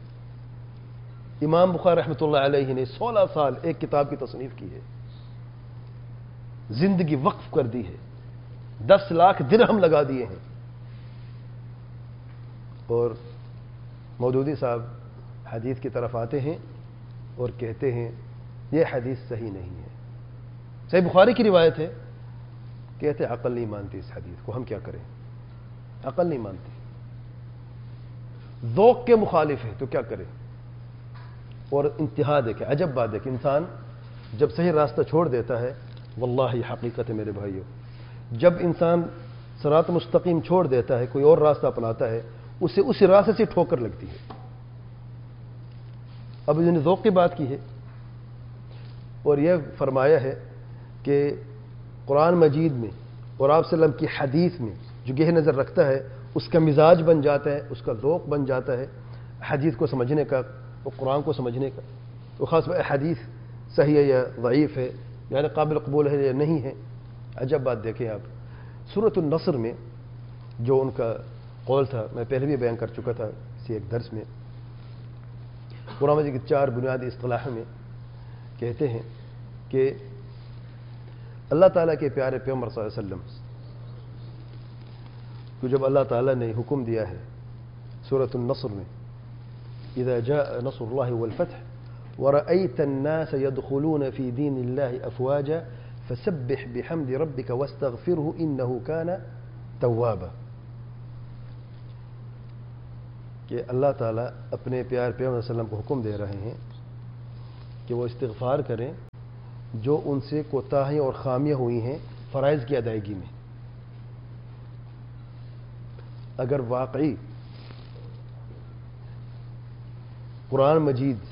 امام بخاری رحمۃ اللہ علیہ نے سولہ سال ایک کتاب کی تصنیف کی ہے. زندگی وقف کر دی ہے. دس لاکھ درہم لگا دیے ہیں. اور مودودی صاحب حدیث کی طرف آتے ہیں اور کہتے ہیں یہ حدیث صحیح نہیں ہے. صحیح بخاری کی روایت ہے. کہتے عقل نہیں مانتی اس حدیث کو. ہم کیا کریں؟ عقل نہیں مانتی. ذوق کے مخالف ہے تو کیا کریں؟ اور انتہا دیکھیں عجب بات ہے کہ انسان جب صحیح راستہ چھوڑ دیتا ہے واللہ یہ حقیقت ہے میرے بھائیوں جب انسان صراط مستقیم چھوڑ دیتا ہے کوئی اور راستہ اپناتا ہے اسے اسی راستے سے ٹھوکر لگتی ہے. اب انہوں نے ذوق کی بات کی ہے اور یہ فرمایا ہے کہ قرآن مجید میں اور آپ صلی اللہ علیہ وسلم کی حدیث میں جو گہری نظر رکھتا ہے اس کا مزاج بن جاتا ہے اس کا ذوق بن جاتا ہے حدیث کو سمجھنے کا اور قرآن کو سمجھنے کا. تو خاص حدیث صحیح ہے یا ضعیف ہے یعنی قابل قبول ہے یا نہیں ہے. عجب بات دیکھیں آپ سورۃ النصر میں جو ان کا قول تھا میں پہلے بھی بیان کر چکا تھا اسی ایک درس میں. قرآن مجید کی چار بنیادی اصطلاح میں کہتے ہیں کہ اللہ تعالیٰ کے پیارے پیغمبر صلی اللہ علیہ وسلم کو جب اللہ تعالیٰ نے حکم دیا ہے سورۃ النصر میں اذا جاء نصر اللہ والفتح ورأيت الناس يدخلون في دين الله أفواجا فسبح بحمد ربك واستغفره إنه كان توابا. کہ اللہ تعالیٰ اپنے پیار پیغمبر صلی اللہ علیہ وسلم کو حکم دے رہے ہیں کہ وہ استغفار کریں جو ان سے کوتاہیاں اور خامیاں ہوئی ہیں فرائض کی ادائیگی میں۔ اگر واقعی قرآن مجید